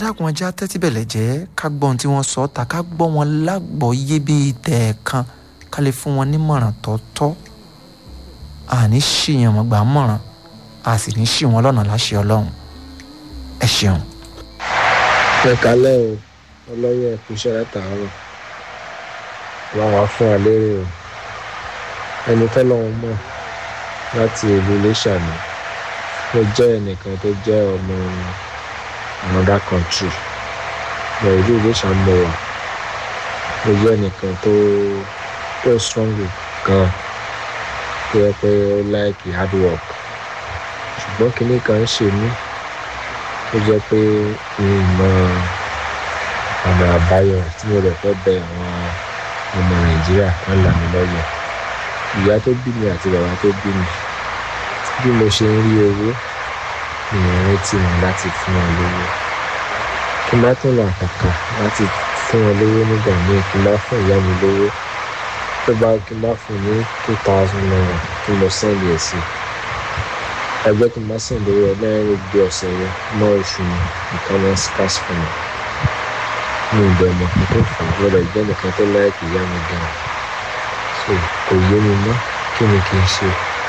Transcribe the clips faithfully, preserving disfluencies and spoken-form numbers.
dákun ajá tẹ́tí bẹ̀lẹ̀ jẹ́ ká gbọ́ ohun tí wọ́n sọ ta ká gbọ́ wọn lágbọ́yé bíi tẹ̀ẹ̀kan ká lè fún wọn nímọ̀ràn tọ́tọ́ àní ṣìyàn mọ́ gbà mọ̀ràn a sì ní ṣì wọ́n lọ́nà láṣẹ ọlọ́run ẹ ṣeun. ẹ kálẹ̀ o ọlọ́yẹ ẹ̀kúṣẹ́ látàárọ̀ wọ́n wá fún wa lérè o ẹni tọ́lọ́run mọ̀ láti ìlú Iléṣà ni mo jẹ́ ẹnìkan tó jẹ́ ọmọ another country mo ìlú Iléṣà mọ̀ wá mo jẹ́ ẹnìkan tó tó strong gan tó yẹ pé ó like hard work ṣùgbọ́n kinní kan ń ṣe mí ó jẹ́ pé ìmọ̀ ọ̀nà àbáyọ tí mo lè fẹ́ bẹ àwọn ọmọ Nàìjíríà kan là mí lọ́yẹ̀ ìyá tó bí mi àti bàbá tó bí mi bí mo ṣe ń rí owó ìyẹn retí wọn láti fún wọn lówó kí n bá tún lọ àkàkà láti fún wọn lówó nígbà míì kí n bá fún ìyá mi lówó tó bá kí n bá fún ní two thousand naira kí n lọ sẹ́ẹ̀lì ẹ̀ sí ẹgbẹ́ tó máa sìn lówó ẹ lẹ́yìn gbogbo ọ̀sẹ̀ yẹn mọ́ oṣù mi nǹkan máa ń scarce fún mi mi ò bẹ̀rẹ̀ mọ̀ tó fà á lọ́dọ̀ ìjẹ́ nìkan tó láìkì ìyá mi gan-an so kò yé mi mọ́ kí ni kí n ṣe.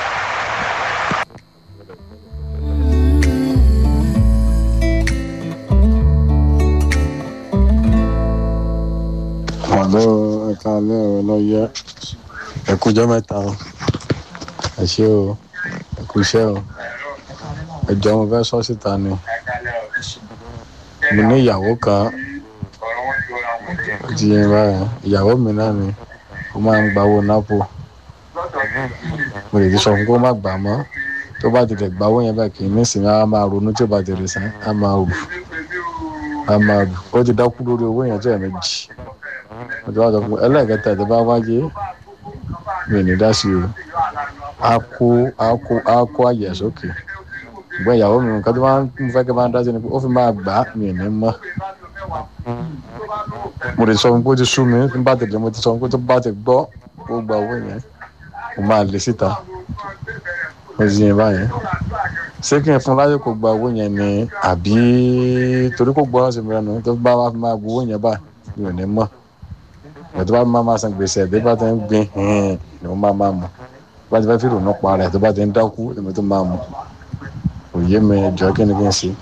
àlọ́ ẹ̀ka alẹ́ ọ̀rọ̀ lọ́yẹ́ ẹ̀kújọ́ mẹ́ta o ẹ ṣé o ẹ̀kú iṣẹ́ o ẹjọ́ mo fẹ́ sọ síta ni mo ní ìyàwó kan ti yẹn báyìí ìyàwó mi náà ni ó máa ń gbawó nápò mo lè ti sọ fún kó má gbà mọ́ tó bá ti lè gbawó yẹn báyìí kì í ní ìsinmi á máa ronú tí ó bá ti rè sàn á máa rù á máa rù ó ti dákú lórí owó yẹn tó ẹ̀ méjì ọjọ́ wàá sọ fún ẹlẹ́ẹ̀kẹta ẹ̀ tó bá wáyé mi ò ní dá sí o á kó á kó á kó àyè sókè ṣùgbọ́n ìyàwó mi nǹkan tó máa ń fẹ́ kí n máa dá sí ni pé ó fi máa gbà á mi ò ní mọ́ mo lè sọ fún pé ó ti sú mi tí n bá tẹ̀lé mo ti sọ fún pé tó bá ti gbọ́ ó gba owó yẹn mo máa lè síta mo ti yẹn báyẹn ṣé kí n fún láyé kó gba owó yẹn ni àbí torí kó gbọ́ ọ̀sẹ̀ mìíràn nù tó bá wá fi máa gbowó yẹn báyìí mi ò ní mọ́ ẹ̀ tó bá máa máa san gbèsè ẹ̀ tó bá ti ń gbin ni mo máa máa mọ̀ bá ti fẹ́ fi rònú pa rẹ̀ tó bá ti ń dákú èmi tó máa mọ̀ òye mi ẹ̀jọ́ kí ni kí n ṣe.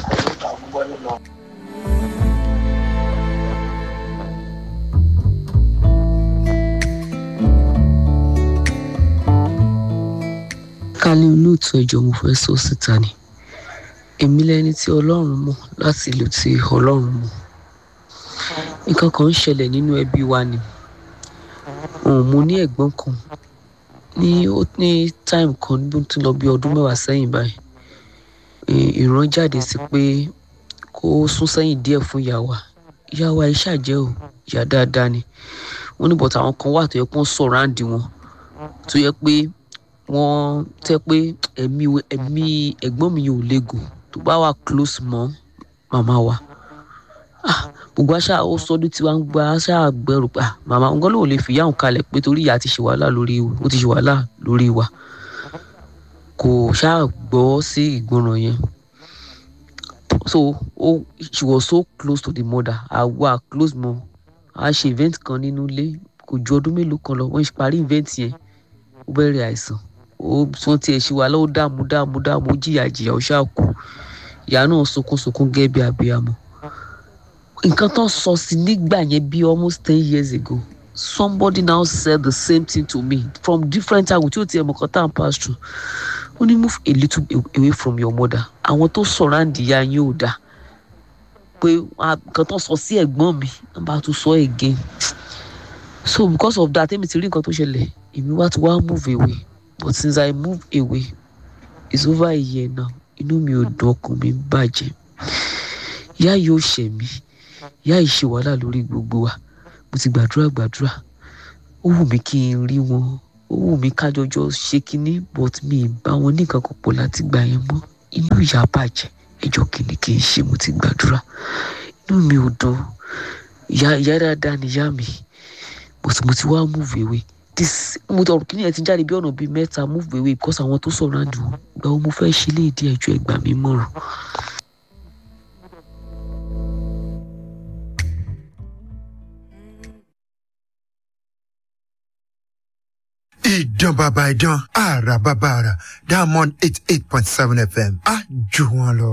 kálí olóòtú ẹjọ́ mo fẹ́ sọ síta ni èmi lẹni tí Ọlọ́run mọ̀ láti ìlú tí Ọlọ́run mọ̀ nǹkan kan ń ṣẹlẹ̀ nínú ẹbí wa ni òun mo ní ẹ̀gbọ́n kan ní ó ní time kan níbi tó lọ bí ọdún mẹ́wàá sẹ́yìn báyìí ìran jáde sí pé kó sún sẹ́yìn díẹ̀ fún ìyá wa ìyá wa iṣẹ́ àjẹ́ ò ìyá dáadáa ni wọ́n ní bọ̀tà àwọn kan wà tó yẹ pé wọ́n sọ̀rọ̀ àǹdí wọn tó yẹ pé wọ́n tẹ́ pé ẹ̀mí ẹ̀mí ẹ̀gbọ́n mi ò lẹ́gùn tó bá wà close mọ́ màmá wa ah gbogbo àṣà ó sọdún tí wọ́n ń gba àṣà gbẹrù pa màmá nǹkan ló lè fìyà òun kalẹ̀ pé torí ìyá ti ṣe wàhálà lórí ó ti ṣe wàhálà lórí wa kò ṣáà gbọ́ sí ìgbọràn yẹn so oh, she was so close to the mother àwa close mọ́ a ṣe event kan nínú ilé kò ju ọdún mélòó kan lọ wọ́n ṣe parí event yẹn ó bẹ̀rẹ̀ àìsàn ó tún tiẹ̀ ṣe wàhálà ó dààmú dààmú dààmú jìyà jìyà ó ṣáà kú ìyá náà sunkún sunkún gẹ́gẹ́ bí abiyamọ nǹkan tó sọ sí nígbà yẹn bí almost ten years ago somebody now said the same thing to me from different angle tí ó ti ẹ̀ mọ̀ kan tá à ń pass through ó ní move a little away from your mother àwọn tó surround ìyá yín ò dáa pé nǹkan tó sọ sí ẹ̀gbọ́n mi wọ́n bá tún sọ again so because of that èmi ti rí nǹkan tó ṣẹlẹ̀ èmi wá ti wá move away but since I move away it's over a year now inú mi ò dùn ọkàn mi ń bàjẹ́ ìyá yìí ò ṣẹ̀ mí ìyá yìí ṣe wàhálà lórí gbogbo wa mo ti gbàdúrà gbàdúrà ó wù mí kí n rí wọn ó wù mí kájọjọ ṣe kinní but mi ì bá wọn ní nǹkan kan pọ̀ láti gbà yẹn mọ́ inú ìyá bàjẹ́ ẹjọ́ kìíní kì í ṣe mo ti gbàdúrà inú mi ò dùn ìyá ìyá dáadáa ni ìyá mi but mo ti wá move away this mo ti ọ̀rọ̀ kìíní ẹ̀ ti jáde bí ọ̀nà bíi mẹ́ta move away because àwọn tó sọ̀rọ̀ àdùn gbà ó mo fẹ́ ṣe léèdí ẹjọ́ ẹgbà mi mọ̀ràn. ìdán bàbá ìdán àrà bàbá àrà Diamond eight eight point seven F M á jù wọn lọ.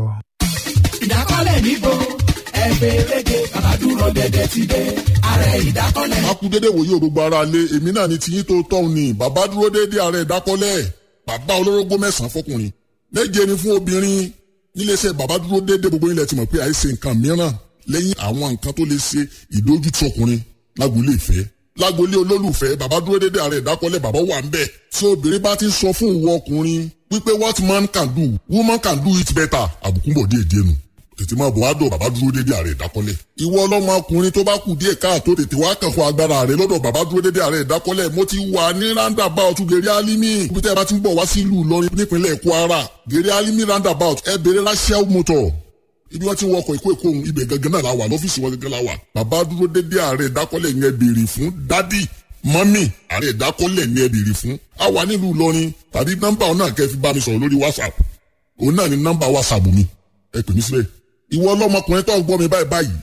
ìdákọ́lẹ̀ níbo ẹ̀fẹ̀rẹ̀gẹ̀ bàbá dúró dédé ti dé ààrẹ ìdákọ́lẹ̀. a kú dédé wòye gbogbo ara lé èmi náà ni tiyín tó tọ́ ni bàbá dúró dédé ààrẹ ìdákọ́lẹ̀ bàbá olórógbó mẹ́sàn-án fọkùnrin méje ni fún obìnrin níléeṣẹ́ bàbá dúró dédé gbogbo ilẹ̀ ti mọ̀ pé àìsè nǹkan mìíràn lẹ́yìn àwọn nǹkan tó lè ṣe ìdójútì ọkùnrin lágboolé ìfẹ́ lágboolé olólùfẹ́ bàbá dúró dédé ààrẹ ìdákọ́lẹ̀ bàbá wà ń bẹ̀ tí obìnrin bá ti sọ fún ìwọ ọkùnrin wípé what man can do woman can do it better àbùkù bọ̀ díẹ̀ díẹ̀ nù tètè máa bọ̀ wá dọ̀ bàbá dúró dédé ààrẹ ìdákọ́lẹ̀ ìwọ ọlọ́mọ ọkùnrin tó bá kù díẹ̀ káàtó tètè wá kàn fún agbára rẹ lọ́dọ̀ bàbá dúró dédé ààrẹ ìdákọ́lẹ̀ mo ti wà ní roundabout gèrè alimi ibi tẹ́ ẹ bá ti ń bọ̀ wá sí ìlú Ìlọrin nípínlẹ̀ Kwara gèrè alimi roundabout ẹ bèrè Rachel motor ibi wọ́n ti ń wọkọ̀ ìkó èkó ohun ibẹ̀ gangan náà la wà lọ́fíìsì wọn gangan la wà bàbá dúró dédé ààrẹ ìdákọ́lẹ̀ yẹn béèrè fún dádì mọ́mì ààrẹ ìdákọ́lẹ̀ yẹn béèrè fún a wà nílùú Ìlọrin tàbí nọ́mbà ọ̀nà kẹ́ fi bá mi sọ̀rọ̀ lórí WhatsApp òun náà ni nọ́mbà WhatsApp mi ẹ pè mí síbẹ̀ ìwọ ọlọ́mọkùnrin tó ń gbọ́ mi báyìí báyìí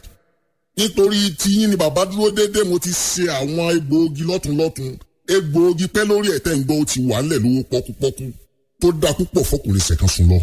nítorí tiyín ni bàbá dúró dédé mo ti ṣe àwọn egbòogi lọ́tunlọ́tun egbòogi pẹ́ lórí ẹ̀tẹ́ ń gbọ́ ó ti wà ńlẹ̀ lówó pọ́kúpọ́kú tó dáa púpọ̀ fọkùnrin ṣẹ̀kan sùn lọ.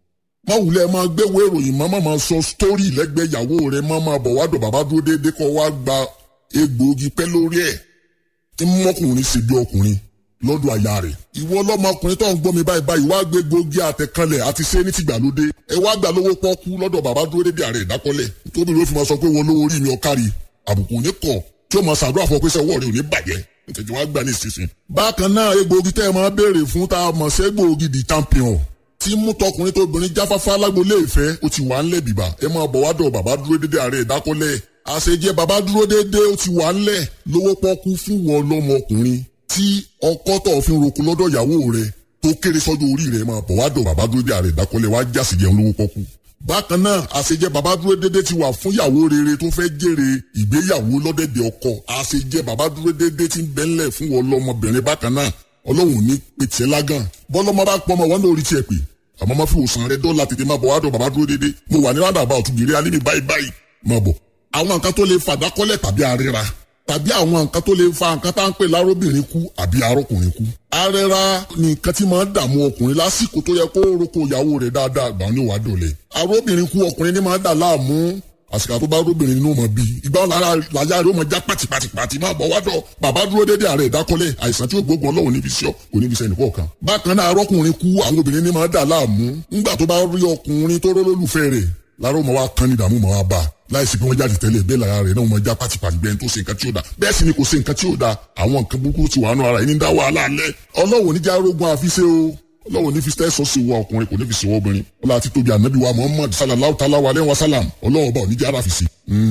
má wulẹ̀ máa gbéwò ìròyìn má máa sọ sítórì lẹ́gbẹ̀ẹ́ ìyàwó rẹ̀ má máa bọ̀ wádọ̀ bàbá dúró dédé kọ́ wá gba egbòogi pẹ́ lórí ẹ̀ tí mọ́kùnrin ṣe bí ọkùnrin lọ́dọ̀ àyà rẹ̀. ìwọ ọlọ́mọkùnrin tó ń gbọ́ mi báyìí báyìí wá gbé gbòógì àtẹ̀kanlẹ̀ àti ṣé ní tìgbàlódé ẹ wá gbà lówó pọ́kú lọ́dọ̀ bàbá dúró dédé ààrẹ ìdákọ́lẹ̀ tóbi ló fi máa sọ pé wọn lówó orí mi ọ̀kárí àbùkù ní kọ̀ tí ó máa ṣàdúrà fún ọ pé sẹ́wọ́ rẹ̀ ò ní bàjẹ́ nítorí wá gbà ní ìsinsìn. bákan náà egbòogi tẹ́ ẹ máa béèrè fún tá a mọ̀ sí egbòogi the champion tí mú tọkùnrin tóbìnrin jáfáfá lágbolé ìfẹ́ ó ti wà ńlẹ̀ bìbà ẹ máa bọ̀ wádọ̀ bàbá dúró dédé ààrẹ ìdákọ́lẹ̀ àṣejẹ bàbá dúró dédé ó ti wà ńlẹ̀ lówó pọ́kú fún wọn lọ́mọkùnrin tí ọkọ tó fi ń roko lọ́dọ̀ ìyàwó rẹ̀ tó kéré sọ́dọ̀ orí rẹ̀ máa bọ̀ wá dọ̀ bàbá dúró dédé ààrẹ ìdákọ́lẹ̀ wá jásì jẹun lówó pọ́kú. bákan náà àṣejẹ bàbá dúró dédé ti wà fún ìyàwó rere tó fẹ́ jèrè ìgbéyàwó lọ́dẹ̀dẹ̀ ọkọ àṣejẹ bàbá dúró dédé ti ń bẹ́ńlẹ̀ fún wọn lọ́mọbìnrin bákan náà ọlọ́run ní pètè lágàn bọ́lọ́mọ bá pọ́ ọmọ wọn lórí tiẹ̀ pé àmọ́ má fi òsàn rẹ dọ́là tètè máa bọ̀ wá dọ̀ bàbá dúró dédé mo wà ní rádàbà ọ̀tún gèrè alímì báyìí báyìí máa bọ̀ àwọn nǹkan tó lè fàdákọ́lẹ̀ tàbí àríra tàbí àwọn nǹkan tó lè fa nǹkan tá à ń pè lárobìnrin kú àbí arọkùnrin kú. arẹra ni nǹkan tí máa ń dààmú ọkùnrin lásìkò tó yẹ kó roko ìyàwó rẹ̀ dáadáa àgbà ní wàá dọ̀lẹ̀. arobìnrin kú ọkùnrin ní máa ń dà láàmú àsìkò tó bá arobìnrin nínú ọmọ bíi ìgbà wọn láyà rẹ̀ ó máa já pàtìpàtìpàtì máa bọ̀ wádọ̀ bàbá dúró dédé ààrẹ ìdákọ́lẹ̀ àìsàn tí ó gbógun ọlọ́run níbi iṣẹ́ kò níbi iṣẹ́ nìkan kan. bákan náà arọkùnrin kú àwọn obìnrin ní máa ń dà láàmú ńgbà tó bá rí ọkùnrin tó rólólùfẹ́ rẹ̀ lára ọmọ wa kan ní ìdààmú ọmọ wa bá láìsí pé wọ́n jáde tẹ́lẹ̀ bẹ́ẹ̀ lára rẹ̀ náà wọ́n já pátipàti bẹ́ẹ̀ tó ṣe nǹkan tí ó da bẹ́ẹ̀ sì ni kò ṣe nǹkan tí ó da àwọn nǹkan burúkú ti wà nù ara yìí ní dá wàhálà alẹ́ ọlọ́wọ́ ní járógun àfiṣe o ọlọ́wọ́ ní fi tẹ́sọ̀ sí wa ọkùnrin kò ní fi sí wa obìnrin ọlọ́wọ́ àti tóbi ànábì wa Muhammad sallallahu ta'ala wa alayhi wa sallam ọlọ́wọ́ bá òní jára fi sí.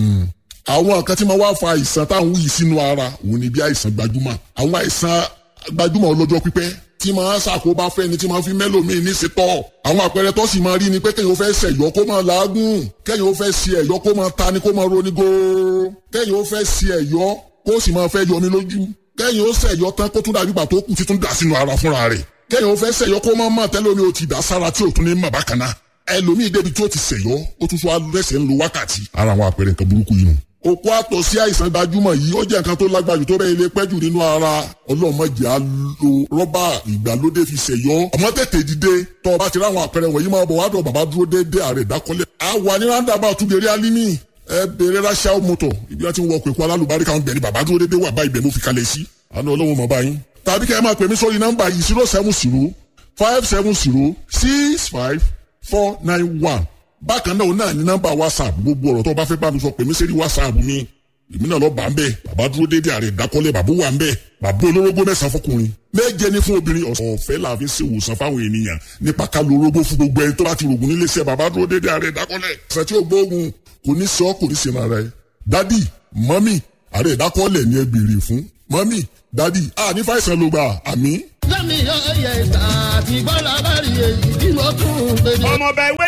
àwọn nǹkan tí máa wá fa àìsàn táwọn wúyì sínú ara òun ni bí àìsàn gbajúmọ̀ àwọn àìsàn gbajúmọ̀ ọlọ́jọ́ pípẹ́ tí máa ṣàkóbá fẹ́ni tí máa fi mẹ́lòmíì ní ṣetọ́. àwọn àpẹẹrẹ tó sì máa rí ni pé kéèyàn ó fẹ́ ṣẹ̀yọ́ kó máa làágùn kéèyàn ó fẹ́ ṣe ẹ̀yọ́ kó máa ta ni kó máa roni góó kéèyàn ó fẹ́ ṣe ẹ̀yọ́ kó sì máa fẹ́ yọmi lójú kéèyàn ó ṣẹ̀yọ́ tán kó tún dàbí ìgbà tó kù títún dà sínú ara fúnra rẹ̀ kéèyàn ó fẹ́ ṣẹ̀yọ́ kó máa máa tẹ́lómi ó ti dà sára tí ò tún ní mọ̀ bákan náà ẹlòmíì débi tí ó ti ṣẹ̀yọ́ ó tún tún wá lẹ́sẹ̀ ń lo wákàtí ara àwọn àpẹẹrẹ nǹkan burúkú yìí nù. òkú àtọ̀ sí àìsàn gbajúmọ̀ yìí ó jẹ́ nǹkan tó lágbájú tó bẹ́ẹ̀ ilé pẹ́jù nínú ara ọlọ́mọdé á lo rọ́bà ìgbàlódé fi ṣẹ̀yọ́ ọmọ tètè dìde tó o bá ti ráwọn àpẹẹrẹ wọ̀nyí máa bọ̀ wá dọ̀ bàbá dúró déédéé ààrẹ ìdákọ́lẹ̀. a wà ní ráńdàbà àtúndèrè alímì ẹ bèrè Rachel motor ibi wọn ti ń wọ pẹ̀kú alálùbáríkà ń bẹ̀ ní bàbá dúró déédéé wà bá ibẹ̀ mo fi kalẹ̀ sí àná ọlọ́run mọ̀ báyìí. tàbí kẹ́ ẹ máa pè mí sórí nọ́mbà yìí zero seven zero five seven zero six five four nine one bákan náà náà ní nọ́mbà whatsapp gbogbo ọ̀rọ̀ tó bá fẹ́ bá mi sọ pè mí sẹ́rí whatsapp mi èmi náà lọ bá ń bẹ̀ bàbá dúró déédéé ààrẹ ìdákọ́lẹ̀ bàbá wà ń bẹ̀ bàbá olórógbó mẹ́sàn-án fọkùnrin méje ní fún obìnrin ọ̀fẹ́ la fi ń ṣe ìwòsàn fáwọn ènìyàn nípa ká lo orógbó fún gbogbo ẹni tó bá ti rògùn nílé iṣẹ́ bàbá dúró déédéé ààrẹ ìdákọ́lẹ̀ ṣe tí ó gbóògùn kò ní sọ kò ní sinmi ara ẹ dádì mọ́mì ààrẹ ìdákọ́lẹ̀ ni ẹ béèrè fún mọ́mì dádì à ní fàìsàn ló gbà àmì. lẹ́mi ọ̀yẹ̀ ìta àti gbọ́dọ̀ bá rí èyí bí mo tún gbé ní. ọmọ ọba ewé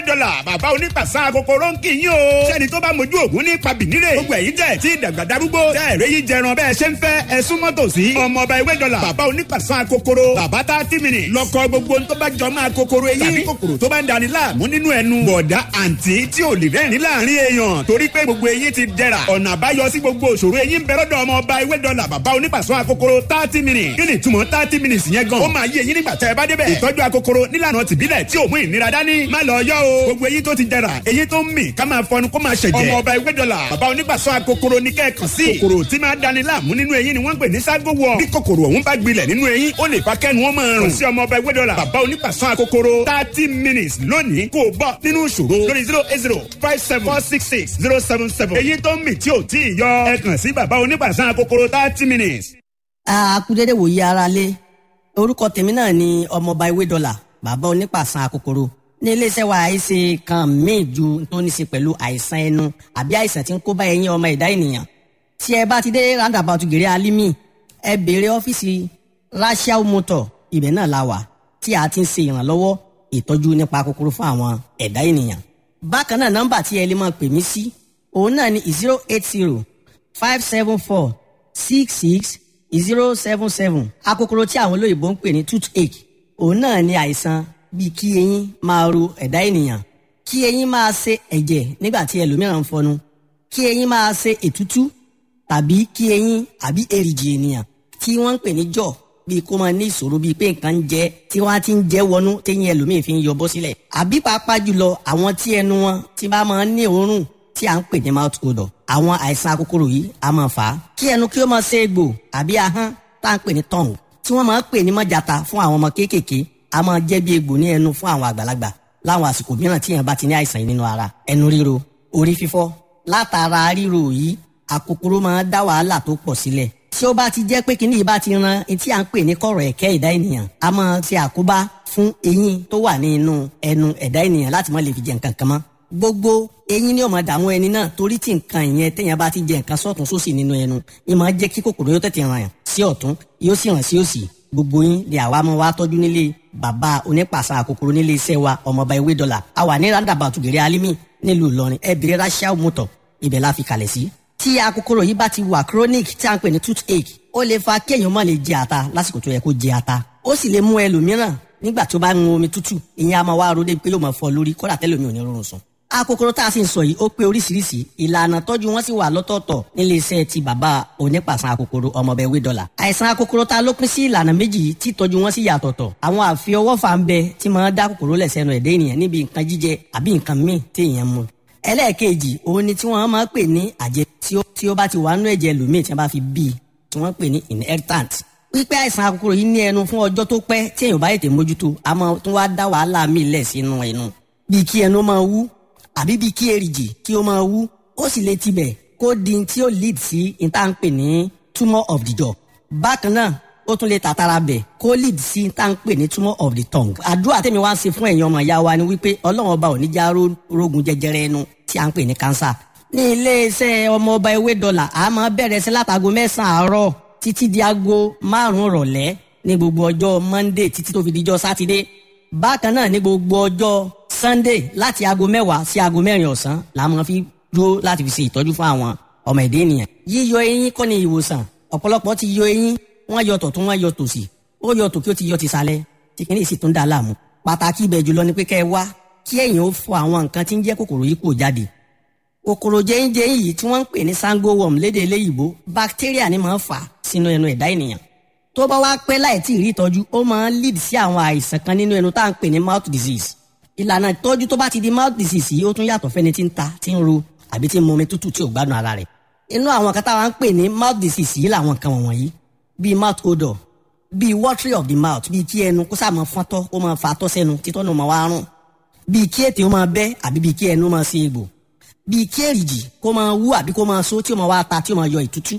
dọ́là bàbá onípàṣán kòkòrò ń kì í yín o. sẹ́ni tó bá mojú ògún ní pabìnírè. gbogbo ẹ̀yin jẹ́ tí ìdàgbà darúgbó. tẹ́ ẹ̀rẹ́ yìí jẹran bẹ́ẹ̀ ṣe ń fẹ́ ẹ súnmọ́ tòsí. ọmọ ọba ewé dọ́là bàbá onípàṣán kòkòrò. bàbá tá tí mi nì. lọ́kọ gbogbo tó bá jọ máa kòkòrò eyín. tàbí kòkòrò tó bá ń dani láàmú nínú ẹnu. bọ̀dá àǹtí tí ò lè rẹ́rìn láàrin èèyàn. torí pé gbogbo eyín ti dẹ̀ra. ọ̀nà àbáyọ sí gbogbo òṣòro eyín bẹ̀rẹ̀ lọ́dọ̀ ọmọ ọba ewé dọ́là bàbá onípàṣán kòkòrò thirty minutes. kí ni ìtumọ̀ thirty minutes yẹn gan? ó máa yé eyín nígbà tẹ́ ẹ bá débẹ̀. ìtọ́jú akokoro nílànà tìbílẹ̀ tí ò mú ìnira dání. má lọ yọ o. gbogbo eyín tó ti dẹ̀ra eyín tó ń mì ká máa fọnu kó máa ṣẹ̀jẹ̀. ọmọ ọba ewé dọ́là bàbá onípàṣán akokoro ní kẹ́ẹ̀kan sí. kòkòrò tí máa dani láàmú nínú eyín ni wọ́n ń pè ní ságo wọ̀. bí kòkòrò ọ̀hún bá gbilẹ̀ nínú eyín ó lè fa kẹ́nu wọn máa rùn. sí ọmọ ọba ewé dọ́là bàbá onípàṣán akokoro thirty minutes lónìí kò bọ́ nínú ìṣòro lórí zero eight zero five seven four six six zero seven seven. eyín tó ń mì tí ò tí ì yọ ẹ kàn sí bàbá onípàṣán akokoro thirty minutes. akúdédé wòye ara lé orúkọ tèmi náà ni ọmọọba ewé dọ́là bàbá onípàṣán akokoro ní iléeṣẹ́ wa àìsè kan míì ju tó ní í ṣe pẹ̀lú àìsàn ẹnu àbí àìsàn tí ń kó bá ẹyin ọmọ ẹ̀dá ènìyàn. tí ẹ bá ti dé roundabout gèrè alimi ẹ béèrè ọ́fíìsì Rachel Motor ibẹ̀ náà la wà tí a ti ń ṣe ìrànlọ́wọ́ ìtọ́jú nípa kòkòrò fún àwọn ẹ̀dá ènìyàn. bákan náà nọ́mbà tí ẹ lè máa pè mí sí òun náà ni zero eight zero five seven four six six zero seven seven. akòkòrò tí àwọn olóyìnbó ń pè ní toothache òun náà ni àìsàn bíi kí eyín máa ro ẹ̀dá ènìyàn, kí eyín máa ṣe ẹ̀jẹ̀ nígbà tí ẹlòmíràn ń fọnu, kí eyín máa ṣe ètútú tàbí kí eyín àbí èrìgì ènìyàn tí wọ́n ń pè ní jaw bíi kó máa ní ìṣòro bíi pé nǹkan ń jẹ tí wọ́n á ti ń jẹ wọnú téyín ẹlòmíì fi ń yọ bọ́ sílẹ̀. àbí pàápàá jùlọ àwọn tí ẹnu wọn ti bá máa ń ní òórùn tí à ń pè ní mouth odor. àwọn àìsàn akòkòrò yìí a máa fà á kí ẹnu kí ó máa ṣe egbò àbí ahọ́n tá à ń pè ní tongue tí wọ́n máa ń pè ní mọ́jàta fún àwọn ọmọ kéékèèké a máa jẹ́ bí egbò ní ẹnu fún àwọn àgbàlagbà láwọn àsìkò mìíràn tí èèyàn bá ti ní àìsàn yìí nínú ara. ẹnu ríro, orí fífọ́ látara ríro yìí akòkòrò máa dá wàhálà tó pọ̀ sílẹ̀. tí ó bá ti jẹ́ pé kíní yìí bá ti ran etí à ń pè ní kọ̀rọ̀ ẹ̀kẹ́ ẹ̀dá ènìyàn a máa ṣe àkóbá fún eyín tó wà ní inú ẹnu ẹ̀dá ènìyàn láti má lè fi jẹ nǹkan kan mọ́. gbogbo eyín ni ó máa dààmú ẹni náà torí tí nǹkan ìyẹn téèyàn bá ti jẹ nǹkan sọ́tún sósì nínú ẹnu ìyẹn máa jẹ́ kí kòkòrò yóò tètè ràn sí ọ̀tún yóò sì ràn sí òsì. gbogbo yín ni àwa máa wá tọ́jú nílé bàbá onípàṣán àkòkòrò nílé iṣẹ́ wa ọmọọba ewé dọ́là a wà ní roundabout gèrè alimi nílùú Ìlọrin ẹ bèrè Rachel Motor ibẹ̀ la fi kalẹ̀ sí. tí àkòkòrò yìí bá ti wà chronic tí a ń pè ní toothache ó lè fa kéèyàn má lè jẹ ata lásìkò tó yẹ kó jẹ ata ó sì lè mú ẹlòmíràn nígbà tó bá ń mu omi tútù ìyẹn a máa wá ro débi pé yóò máa fọ́ lórí kódà tẹ́lòmíì ò ní rọrùn sùn. àkòkòrò tá a sì ń sọ yìí ó pé oríṣiríṣi ìlànà tọ́jú wọn sì wà lọ́tọ̀ọ̀tọ̀ nílé iṣẹ́ ti bàbá onípàṣán àkòkòrò ọmọọba ewé dọ́là. àìsàn àkòkòrò ta ló pín sí ìlànà méjì tí tọ́jú wọn sì yàtọ̀tọ̀. àwọn àfiọwọ́fà ń bẹ tí máa dá kòkòrò lẹ̀ sẹ́nu ẹ̀dá ènìyàn níbi nǹkan jíjẹ àbí nǹkan míì téèyàn mu. ẹlẹ́ẹ̀kejì òun ni tí wọ́n máa ń pè ní àjẹ tí ó bá ti wà nínú ẹ̀jẹ̀ lòmíì tí wọ́n bá fi bí tí wọ́n pè ní inheritant. pípẹ́ àìsàn àkòkòrò yìí ní ẹnu fún ọjọ́ tó pẹ́ tí èèyàn bá yètè mójútó a máa tún wá dá wàhálà míì lẹ̀ sínú ẹnu bíi kí ẹnu máa wú àbí bíi kí èrìgì kí ó máa wú ó sì lè tibẹ̀ kó di tí ó lead sí ìta ń pè ní tumour of the jaw. bákan náà ó tún lè tàtàrà bẹ̀ kó lead sí ìta ń pè ní tumour of the tongue. àdúrà tèmi wá ń ṣe fún ẹ̀yin ọmọ ìyá wa ni wípé ọlọ́run ọba ò ní já rógun jẹjẹrẹ ẹnu tí à ń pè ní cancer. ní iléeṣẹ́ ọmọọba ewé dọ́là a máa bẹ̀rẹ̀ sí látago mẹ́sàn-án àárọ̀ títí di aago márùn-ún rọ̀lẹ́ ní gbogbo ọjọ́ monday títí tó fi dijọ́ sátidé. bákan náà ní gbogbo ọjọ́ sunday láti aago mẹ́wàá sí aago mẹ́rin ọ̀sán la máa fi dúró láti fi ṣe ìtọ́jú fún àwọn ọmọ ẹ̀dá ènìyàn. yíyọ eyín kọ́ ni ìwòsàn ọ̀pọ̀lọpọ̀ ti yọ eyín wọ́n yọ tọ̀tún wọ́n yọ tòsì ó yọ tòkí ó ti yọ tìsàlẹ̀ tí kìíní sì tún dá láàmú. pàtàkì ibẹ̀ jùlọ ni pé kẹ́ ẹ wá kí ẹ̀yin ó fọ àwọn nǹkan tí ń jẹ́ kòkòrò yìí kò jáde. kòkòrò jẹ́yìnjẹ́yìn yìí tí wọ́n ń pè ní sango worm lédè eléyìíbó bacteria ni máa ń fà sínú ẹnu ẹ̀dá ènìyàn. tó bá wá pẹ́ láì tí ì rí ìtọ́jú ó máa ń lead sí àwọn àìsàn kan nínú ẹnu tá à ń pè ní mouth disease. ìlànà ìtọ́jú tó bá ti di mouth disease yìí ó tún yàtọ̀ fẹ́ni tí ń ta tí ń ro àbí tí ń mu omi tútù tí ò gbádùn ara rẹ̀. inú àwọn kan táwa ń pè ní mouth disease yìí làwọn nǹkan wọ̀nyí bíi mouth odor bíi watery of the mouth bíi kí ẹnu kó sáà máa fọ́ntọ́ ó máa fa tọ́ sẹ́nu títọ́ náà máa wá rùn bíi kí ètè ó máa bẹ́ àbí bíi kí ẹnu máa ṣe egbò bíi kí èrìgì kó máa wú àbí kó máa so tí ó máa wá ta tí ó máa yọ ìtútú.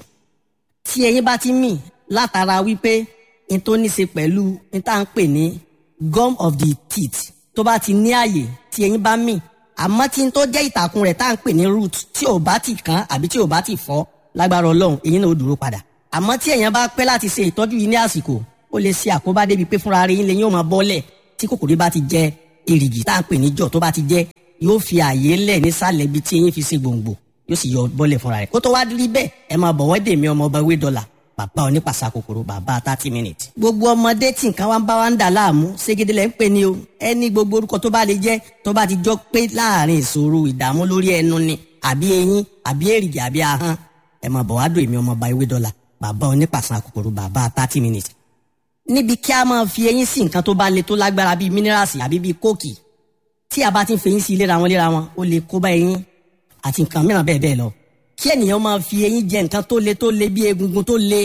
tí eyín bá ti mì látara wípé n tó ní ṣe pẹ̀lú n tá à ń pè ní gum of the teeth tó bá ti ní àyè tí eyín bá mì àmọ́ tí n tó jẹ́ ìtàkùn rẹ̀ tá à ń pè ní root tí ò bá ti kán àbí tí ò bá ti fọ́ lágbára ọlọ́run eyín náà ó dúró padà. àmọ́ tí èèyàn bá pẹ́ láti ṣe ìtọ́jú yìí ní àsìkò ó lè ṣe àkóbá débi pé fúnra rẹ̀ yín lẹ́yìn ó máa bọ́lẹ̀ tí kòkòrò bá ti jẹ èrìgì tá à ń pè ní jọ̀ tó bá ti jẹ́ yóò fi àyè lẹ̀ nísàlẹ̀ ibi tí eyín fi ṣe gbòǹgbò yóò sì yọ bọ́lẹ̀ fúnra rẹ̀ kó tó wá rí bẹ́ẹ̀ ẹ máa bọ̀wọ́ dè mí ọmọ ọba ewé dọ́là bàbá onípàṣà kòkòrò bàbá thirty minutes. gbogbo ọmọdé tí nǹkan wá ń bá wa ń dà láàmú ségede lẹ́ ń pè ní o ẹni gbogbo orúkọ tó bá lè jẹ́ tó bá ti jọ pé láàrin ìṣòro ìdààmú lórí ẹnu ni àbí eyín àbí èrìgì àbí ahọ́n ẹ máa bọ̀wọ́ dè mí ọmọ ọba ewé dọ́là bàbá onípàṣà kòkòrò bàbá thirty minutes. níbi kí a máa fi eyín sí nǹkan tó bá le tó lágbára bíi mínírààsì àbí bíi kóòkì tí a bá ti ń fẹyín sí léra wọn léra wọn ó lè kó bá eyín àti nǹkan mìíràn bẹ́ẹ̀ bẹ́ẹ̀ lọ kí ènìyàn máa fi eyín jẹ nǹkan tó le tó le bí egungun tó le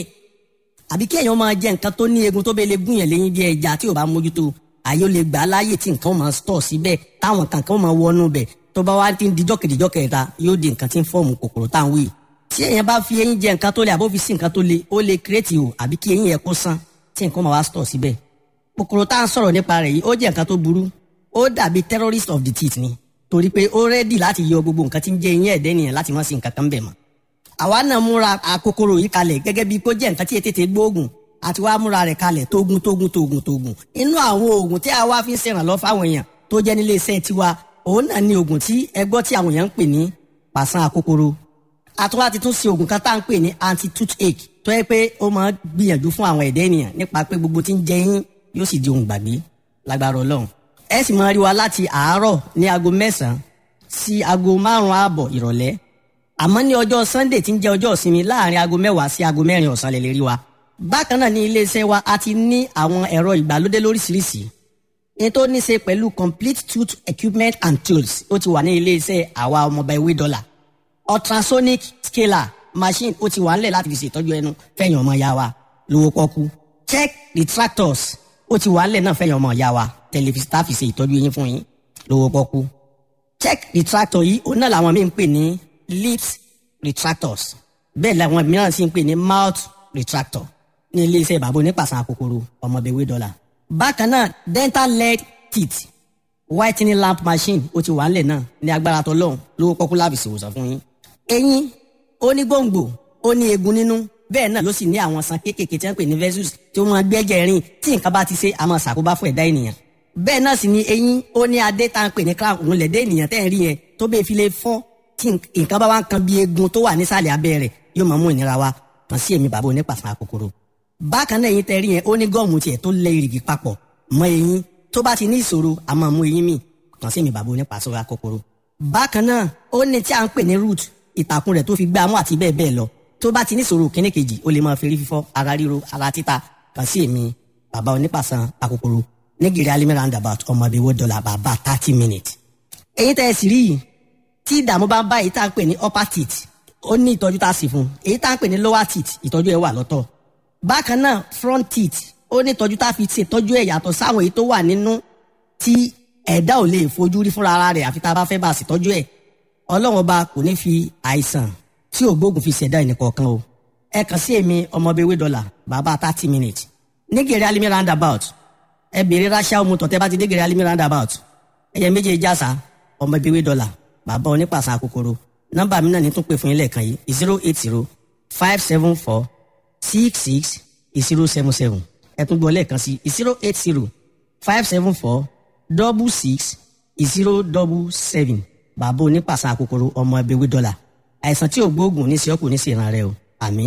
àbí kí èèyàn máa jẹ nǹkan tó ní egun tó bẹ́ẹ̀ lè gún yẹn léyìn bí ẹja tí ò bá mójútó àyè ó lẹ gbà á láàyè tí nǹkan ó máa stọ̀ síbẹ̀ táwọn kankan ó máa wọnú bẹ̀ tó bá wá ti ń dijọ́ kejìjọ́ kẹta yóò di nǹkan tí ń fọ́ọ̀mù kòkòrò tá à ń wí. tí èèyàn bá fi eyín jẹ nǹkan tó le àbó fi sí nǹkan tó le ó lè kírètì o àbí kí eyín yẹn kó sán tí nǹkan máa wá stọ̀ síbẹ̀. kòkòrò tá à ń sọ̀rọ̀ nípa rẹ̀ yìí ó jẹ́ nǹkan tó burú ó dàbí terrorist of the teeth ni torí pé ó rẹ́dì láti yọ gbogbo nǹkan tí ń jẹ eyín ẹ̀dẹ́ nìyẹn láti má sí nǹkan kan bẹ̀ mọ́. àwa náà múra àkókòrò yìí kalẹ̀ gẹ́gẹ́ bí kó jẹ́ nǹkan tí ètètè gbóògùn àti wàá múra rẹ̀ kalẹ̀ tógun tógun tógun tógun inú àwọn oògùn tí a wá fi ń ṣèrànlọ́ fáwọn èèyàn tó jẹ́ nílé iṣẹ́ tiwa òun náà ni oògùn tí ẹgbọ́ tí àwọn èèyàn ń pè ní pàṣán àkókòrò àtúwá ti tún ṣe oògùn kan tá à ń pè ní anti toothache tó yẹ pé ó máa gbìyànjú fún àwọn ẹ̀dẹ́ ènìyàn nípa pé gbogbo tí ń jẹ yín yóò sì di ohun gbàgbé lágbára Ọlọ́run ẹ sì máa rí wa láti àárọ̀ ní aago mẹ́sàn-án sí aago márùn-ún ààbọ̀ ìrọ̀lẹ́ àmọ́ ní ọjọ́ Sunday tí ń jẹ́ ọjọ́ ìsinmi láàrin aago mẹ́wàá sí aago mẹ́rin ọ̀sán lè lè rí wa bákan náà ní iléeṣẹ́ wa a ti ní àwọn ẹ̀rọ ìgbàlódé lóríṣiríṣi ní tó ní ṣe pẹ̀lú complete tooth equipment and tools ó ti wà ní iléeṣẹ́ àwa ọmọọba ewé dọ́là ultrasonic scaler machine ó ti wà nílẹ̀ láti fi ṣètọ́jú ẹnu fẹ̀yìn ọmọ ya wa lówó pọ́kú check retractors ó ti wà nílẹ̀ náà fẹ̀yìn ọmọ ya wa tẹlifíṣítà fi ṣe ìtọ́jú yín fún yín lówó pọ́kú check retractor yìí òun náà làwọn míì ń pè ní lips retractors bẹ́ẹ̀ làwọn mìíràn sì ń pè ní mouth retractor ní iléeṣẹ́ bàbá onípàṣán àkókòrò ọmọọba ewé dọ́là. bákan náà dental lead teeth whitening lamp machine ó ti wà nílẹ̀ náà ní agbára tọlọ́hun lówó pọ́kú láàbì ṣèwòsàn fún yín. eyín ó ní gbòǹgbò ó ní eegun nínú bẹ́ẹ̀ náà ló sì ní àwọn san kéékèèké tí wọ́n pè ní vessels tí wọ́n máa gbẹ́jẹ̀ rìn tí nǹkan bá ti ṣe àmọ́ ṣàkóbá fún ẹ̀dá ènìyàn. bẹ́ẹ̀ náà sì ni eyín ó ní adé tá à ń pè ní crown òun lẹ̀dẹ́ ènìyàn tẹ́ ẹ̀ rí yẹn tó bẹ́ẹ̀ fi lè fọ́ tí nǹkan bá wá ń kan bí eegun tó wà nísàlẹ̀ abẹ́ rẹ̀ yóò máa mú ìnira wá kàn sí èmi bàbá onípàṣán àkókòrò. bákan náà eyín tẹ́ rí yẹn ó ní gọ́ọ̀mù tiẹ̀ tó lẹ ìrìgì papọ̀ mọ́ eyín tó bá ti ní ìṣòro a máa mú eyín mì kàn sí èmi bàbá onípàṣán àkókòrò. bákan náà ó ní tí à ń pè ní root ìtàkùn rẹ̀ tó fi gbé amú àti bẹ́ẹ̀ bẹ́ẹ̀ lọ tó bá ti ní ìṣòro kíní kejì ó lè máa fi rí fífọ́ ara ríro ara títa kàn sí èmi bàbá onípàṣán àkókòrò ní gèrè alimi roundabout ọmọ ìbí owó dọ́là bàbá thirty minutes. èyí tẹ́ ẹ sì rí yìí tí ìdààmú bá ń bá èyí tá à ń pè ní upper teeth ó ní ìtọ́jú tá a sì fún èyí tá à ń pè ní lower teeth ìtọ́jú ẹ̀ wà lọ́tọ̀. bákan náà front teeth ó ní ìtọ́jú tá a fi ṣètọ́jú ẹ̀ yàtọ̀ sáwọn èyí tó wà nínú tí ẹ̀dá ò lè fojú rí fúnra ara rẹ̀ àfi tá a bá fẹ́ bá a ṣètọ́jú ẹ̀. ọlọ́run ọba kò ní fi àìsàn tí ò gbógun fi ṣẹ̀dá ẹnìkọ̀ọ̀kan o. ẹ kàn sí èmi ọmọbewé dọ́là bàbá thirty minutes ní gèrè alimi roundabout ẹ bèrè ráṣà òmùtọ̀ tẹ́ bá ti dé gèrè alimi roundabout ẹ̀yẹ méje jásà ọmọbewé dọ́là bàbá onípàṣán àkókòrò nọ́mbà mi náà ní tún pè fún yín lẹ́ẹ̀kan yìí zero eight zero five seven four six six zero seven seven ẹ tún gbọ́ lẹ́ẹ̀kan sí zero eight zero five seven four double six zero double seven bàbá onípàṣán àkókòrò ọmọ ẹbẹ̀wé dọ́là àìsàn tí ò gbóògùn ní sí ọkùnrin ní sí ìran rẹ o àmín.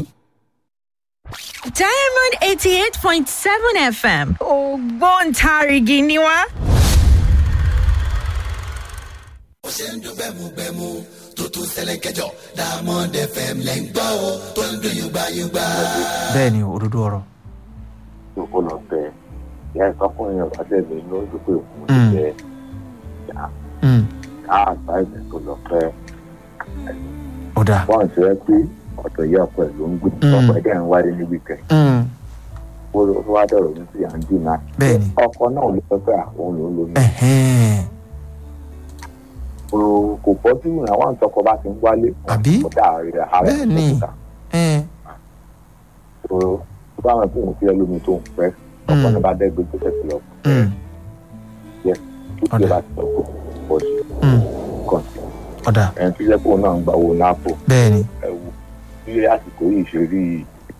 Diamond eighty eight point seven F M ògbóǹtarìgì ni wá. ó ṣe ń dún gbẹmugbẹmu tó tún ṣẹlẹ̀ kẹjọ Diamond F M lẹ́ ń gbọ́ ó tó ń dún yúgbáyúgbá. bẹ́ẹ̀ ni òdodo ọ̀rọ̀. ìfò lọ fẹ ìyá ìsọkùnrin ọ̀rọ̀ àtẹ̀lé ló ń dúpẹ́ òkú jẹ́ káàbá ìgbẹ́ tó lọ fẹ́. ọ̀dà. wọ́n ti rẹ́ pé ọ̀tọ̀ ìyá ọkọ ẹ̀ ló ń gbé ọkọ ẹ̀ dẹ̀ ń wáyé níbi kẹ́. ó wá dọ̀rọ̀ ní sí à ń dì náà. bẹ́ẹ̀ni. ọkọ náà ló fẹ́ fẹ́ àwọn ló ń lóyún. kò pọ̀ sí ìrìn àwọn àtọkọ bá ti ń wálé. àbí bẹ́ẹ̀ ni. tó bá wọn fún òun fi ẹlòmíì tó ń pẹ́ ọkọ náà bá dẹ́gbẹ́ tó tẹ̀sí lọ. yẹ kí ló bá ti lọ kó pọ̀ sí kàn sí. ọ̀dà. ẹni tó yẹ kó náà ń gba owó nápò. bẹ́ẹ̀ni. ẹ wù bí àsìkò yìí ṣe rí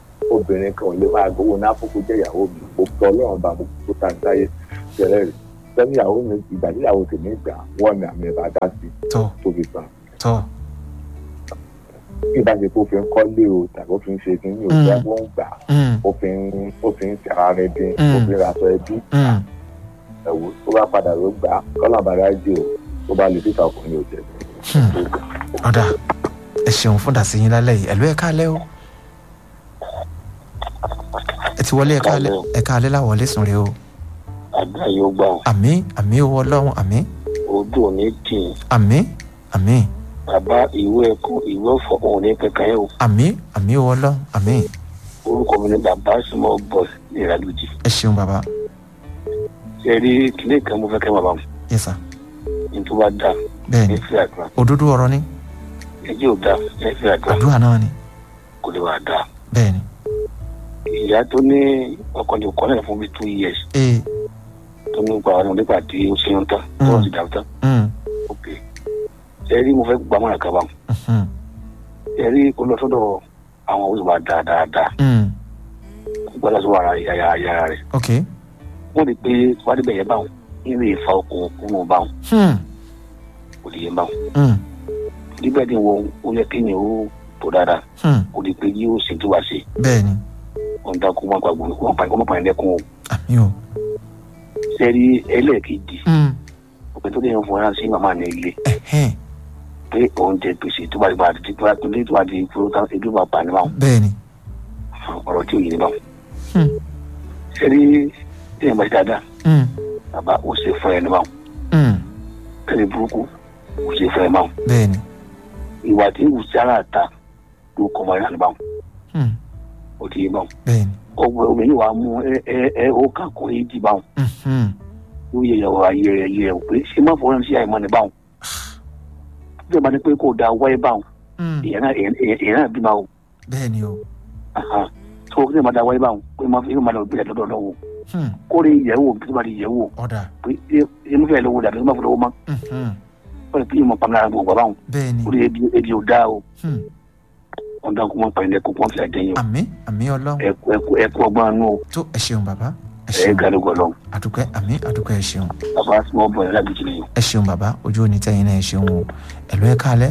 obìnrin kan lè máa gbowó nápò kó jẹ́ ìyàwó mi mo tọ́ ọlọ́run bá mo kó tá n táyé ṣẹlẹ̀ rẹ̀ sẹ́ni ìyàwó mi ìgbà tí ìyàwó tèmi gbà wọ́n ní àmì ẹ̀bà dá sí tọ́ tó fi sàn. tọ́ bí ìbáṣe tó fi ń kọ́lé o tàbí ó fi ń ṣe kí ní òjò ẹ̀wọ̀n ń gbà mm, ó fi ń ó fi ń ṣe ara rẹ̀ dín ó fi ń raṣọ ẹbí mm. ẹ̀wò tó bá padà ló gbà kọ́nà bàrà jẹ́ o tó bá lè fífa ọkùnrin òjẹ̀. ọ̀dà ẹ ṣeun fún dàsí yín lálẹ́ yìí ẹ̀lú ẹ̀ káalẹ́ o ẹ ti wọlé ẹ̀ káalẹ́ ẹ̀ káalẹ́ láwọlé sùn rè o. àdúrà yóò gbà ọ́. àmín àmín owó ọlọ́run àmín. ojú ò ní tì í. àmín àmín. bàbá ìwé ẹ̀kọ́ ìwé ọ̀fọ̀ òun ní kankan yẹn o. àmín àmín owó ọlọ́run àmín. orúkọ mi ni bàbá small boy ní ìràlójì. ẹ ṣeun bàbá. ṣe rí kílé kan mo fẹ́ kẹ́ bàbá mi. yes sir. ní tó bá dà. bẹ́ẹ̀ni ẹ fi àdúrà. òdodo ọ̀rọ̀ ni. ẹjẹ́ ò dà ẹ fi àdúrà. àdúrà náà ni. kò lè wà dà. bẹ́ẹ̀ni. ìyá tó ní ọkọ ní ọkọ náà fún bíi two years. ee. tó ní gba ọdún nígbà tí ó ṣe ń tán tó ti dàrú tán. ok ṣe rí mo fẹ́ gbàmọ̀ràn kaba mu. ṣe rí kó lọ sọ́dọ̀ àwọn olùwà dáadáa. gbọ́dọ̀ sọ ara yàrá yàrá rẹ̀. ok. wọ́n rí i pé wádìí bẹ̀yẹ báwọn nílé ìfa okùn kúnnú báwọn. kò lè yẹ báwọn. níbẹ̀ ni wo ó yẹ kéèyàn ó tó dáadáa. kò lè pé yóò ṣe tó wá ṣe. bẹ́ẹ̀ni. wọ́n dá kó wọn gbàgbọ́ wọn pa ìkọ́mọ́ pa ẹ̀lẹ́kùn o. àmì o. sẹ́rí ẹlẹ́ẹ̀kejì. òpin tó lè fọwọ́rán sí màmá ní ilé. pé òun jẹ gbèsè tó bá di bá di tó bá di tó bá di ìfowó tán ebi máa pa ní báwọn. bẹ́ẹ̀ni. ọ̀rọ̀ tí ò yé ní báwọn. sẹ́rí tí èèyàn bá ti dáadáa. bàbá ó ṣe fún ẹ ní báwọn. kẹ́lẹ́ burúkú ó ṣe fún ẹ báwọn. bẹ́ẹ̀ni. ìwà tí ìwù sí ara ta ló kọ́ ọmọ rẹ̀ ní báwọn. ó ti yé báwọn. bẹ́ẹ̀ni. ọgbẹ obìnrin wa mú ẹ ẹ ẹ ó kà kó e di báwọn. ó yẹ ìyàwó ayé rẹ yẹ ò pé ṣé má fọwọ́n sí àìmọ́ ní báwọn. bí ẹ bá ní pé kó da wáyé báwọn. èèyàn náà èèyàn náà bí máa o. bẹ́ẹ̀ni o. tó o kí ni ma da wáyé báwọn pé má fi má da òbí rẹ lọ́dọ̀ lọ́wọ́. kó lè yẹ̀ wò bí tó bá lè yẹ̀ wò. ọ̀dà. pé ẹ mú fẹ́ lówó dàbí ẹ má fọ́ lówó mọ́. ó lè fi ìmọ̀ pamela gbogbo báwọn. bẹ́ẹ̀ni. ó lè ebi ò dá o. wọ́n dá kó mọ́ pàyẹ́ndẹ́ kó pọ́n fi àdéhùn. àmín àmín ọlọ́run. ẹ̀kú ẹ̀kú ẹ̀kú ọgbọ́n àánú o. tó ẹ ṣeun bàbá. ẹ gàdúgbò lọ. àdúpẹ́ àmín àdúpẹ́ ẹ ṣeun. bàbá small boy lágbèjì nìyẹn. ẹ ṣeun bàbá ojú òní tẹ́yìn náà ẹ ṣeun o ẹ̀lú ẹ káalẹ́.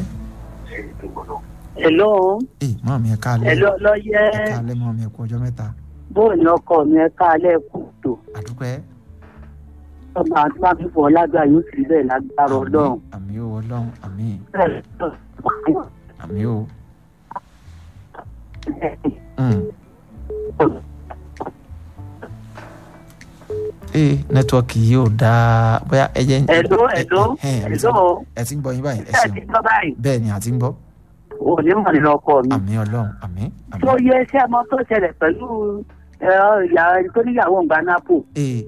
hello. ee mọ́ mi ẹ káalẹ́. hello lọ́yẹ. ẹ káalẹ́ mọ́ mi ẹ kú ọjọ́ mẹ́ta. bóò ní ọkọ mi ẹ káalẹ́ kù tó. àdúpẹ́. ọba àti máa fi fọ lágbára yóò sì bẹ́ẹ̀ lágbára ọlọ́run. àmín o ọlọ́run àmín. àmín o. ee nẹtíwọ́ọ̀kì yóò dáa bóyá ẹ jẹ́. ẹ̀dọ́ ẹ̀dọ́ ẹ̀dọ́. ẹ ti ń gbọ́ yín báyìí ẹ ṣeun. ẹ ti gbọ́ báyìí. bẹ́ẹ̀ ni a ti ń gbọ́. o ní mọ̀ nínú ọkọ mi. àmín ọlọ́run àmín. tó yẹ iṣẹ́ ọmọ tó ṣẹlẹ̀ pẹ̀lú ìyàwó tó níyàwó ń gba nápò.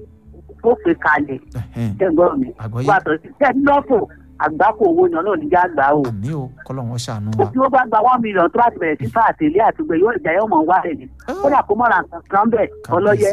ó pè kalẹ̀. ṣẹ́gbọ́n mi. wàtò sí ṣẹ́ lọ́pọ̀ àgbákò owó yan náà níjà àgbà o. àmì o kọlọ́wọ́n ṣàánú wa. tí ó bá gba one million tó bá ti bẹ̀rẹ̀ sí fà àtẹ̀lé àtúgbẹ yóò ìjà yóò mọ̀ wá rẹ̀ ni. kódà kó mọ̀ra kan bẹ̀ ọlọ́yẹ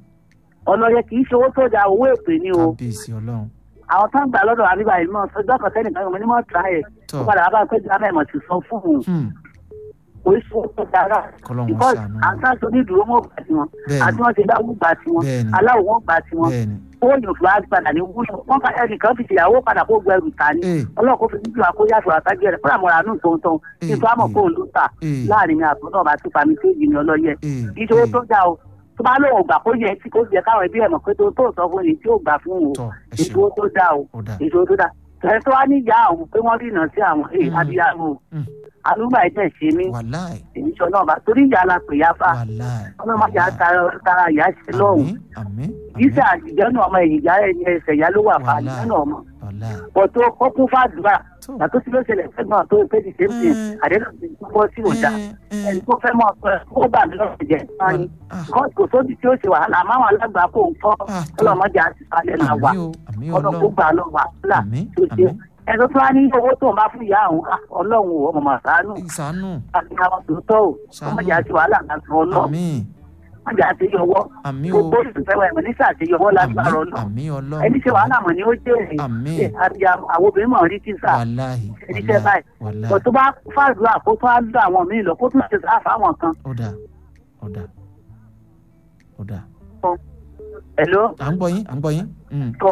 ọlọ́yẹ kì í ṣe owó tó da owó èpè ni o. kábíyèsí ọlọ́run. àwọn tó ń gbà lọ́dọ̀ àríwá yìí náà sọjọ́ kan sẹ́nìkan yóò mọ̀ ní mọ̀ tra ẹ̀ ó padà wá bá pẹ́ jù abẹ́ ìmọ̀ ti sọ fún un. kò í sọ tó dára because àtàṣe onídùúró wọn gbà tiwọn àti wọn ti bá wù gbà tiwọn aláwọ̀ wọn gbà tiwọn ó yàn fún agbada ní wúlò wọn bá ẹnìkan fi ṣèyàwó padà kó gbẹ ẹrù ta ni ọlọ́ọ̀kọ́ fi níbi àkóyàtọ̀ àtàjẹ rẹ̀ fúnra mọ̀ra nù tóńtó kí n tó àmọ̀ kó ló ta láàrin mi àtúntò bá ti fami kéjì ní ọlọ́yẹ ìṣòro tó dá o tó bá lóun gbà kó yẹ tí kò yẹ káwọn ẹbí ẹ̀ mọ̀ pé tó tó sọ fún ni tí ó gbà fún o ìṣòro tó dá o ìṣòro tó dá tẹ̀sí tó wá níyà àwọn pé wọ́n rìnà sí àwọn abiyamọ alúgbà ẹ̀jẹ̀ ṣe mí èyí sọ náà bá torí ìyá la pè ya fa ọmọ máa yà tara ìyá ṣe lọ́hùn yíṣẹ́ àjẹjẹ́nu ọmọ ìyá ẹni ẹsẹ̀ ìyá ló wà fa àjẹjẹ́nu ọmọ pọ̀tó kọ́kún fàdúrà yàtò tí ló ṣẹlẹ̀ fẹ́gbọ́n tó pé di same thing àdéhùn tó bọ́ sí òjà ẹni tó fẹ́ mọ́ ọ bá mi lọ́sẹ̀ jẹ́ sani kò sóbi tí ó ṣe wàhálà àmọ́ àwọn alágbà kò ń kọ́ ọlọ́mọdé àti sálẹ̀ náà wà ọlọ́kó gbà lọ́ wàhálà tó ṣe ẹ̀sọ́ tó wá ní owó tó ń bá fún ìyá àwọn ọlọ́run ò ọmọ màsánù àti àwọn tòótọ́ ò ọmọdé àti wàhálà láti ọlọ́ ọmọdé àti yọwọ́ gbogbo ìfẹ́wọ̀ ẹ̀mọ́ ní sàṣeyọwọ́ lágbára ọlọ́ ẹni ṣe wàhálà mọ̀ ni ó jẹ́ àti àwọn obìnrin mọ̀ rí kíṣà ẹni ṣe báyìí kò tó bá fàdúrà kó tó á lọ àwọn míì lọ kó tó ṣe sáfà àwọn kan. ọ̀dà ọ̀dà ọ̀dà. Hello. à ń gbọ́ yín à ń gbọ́ yín. kọ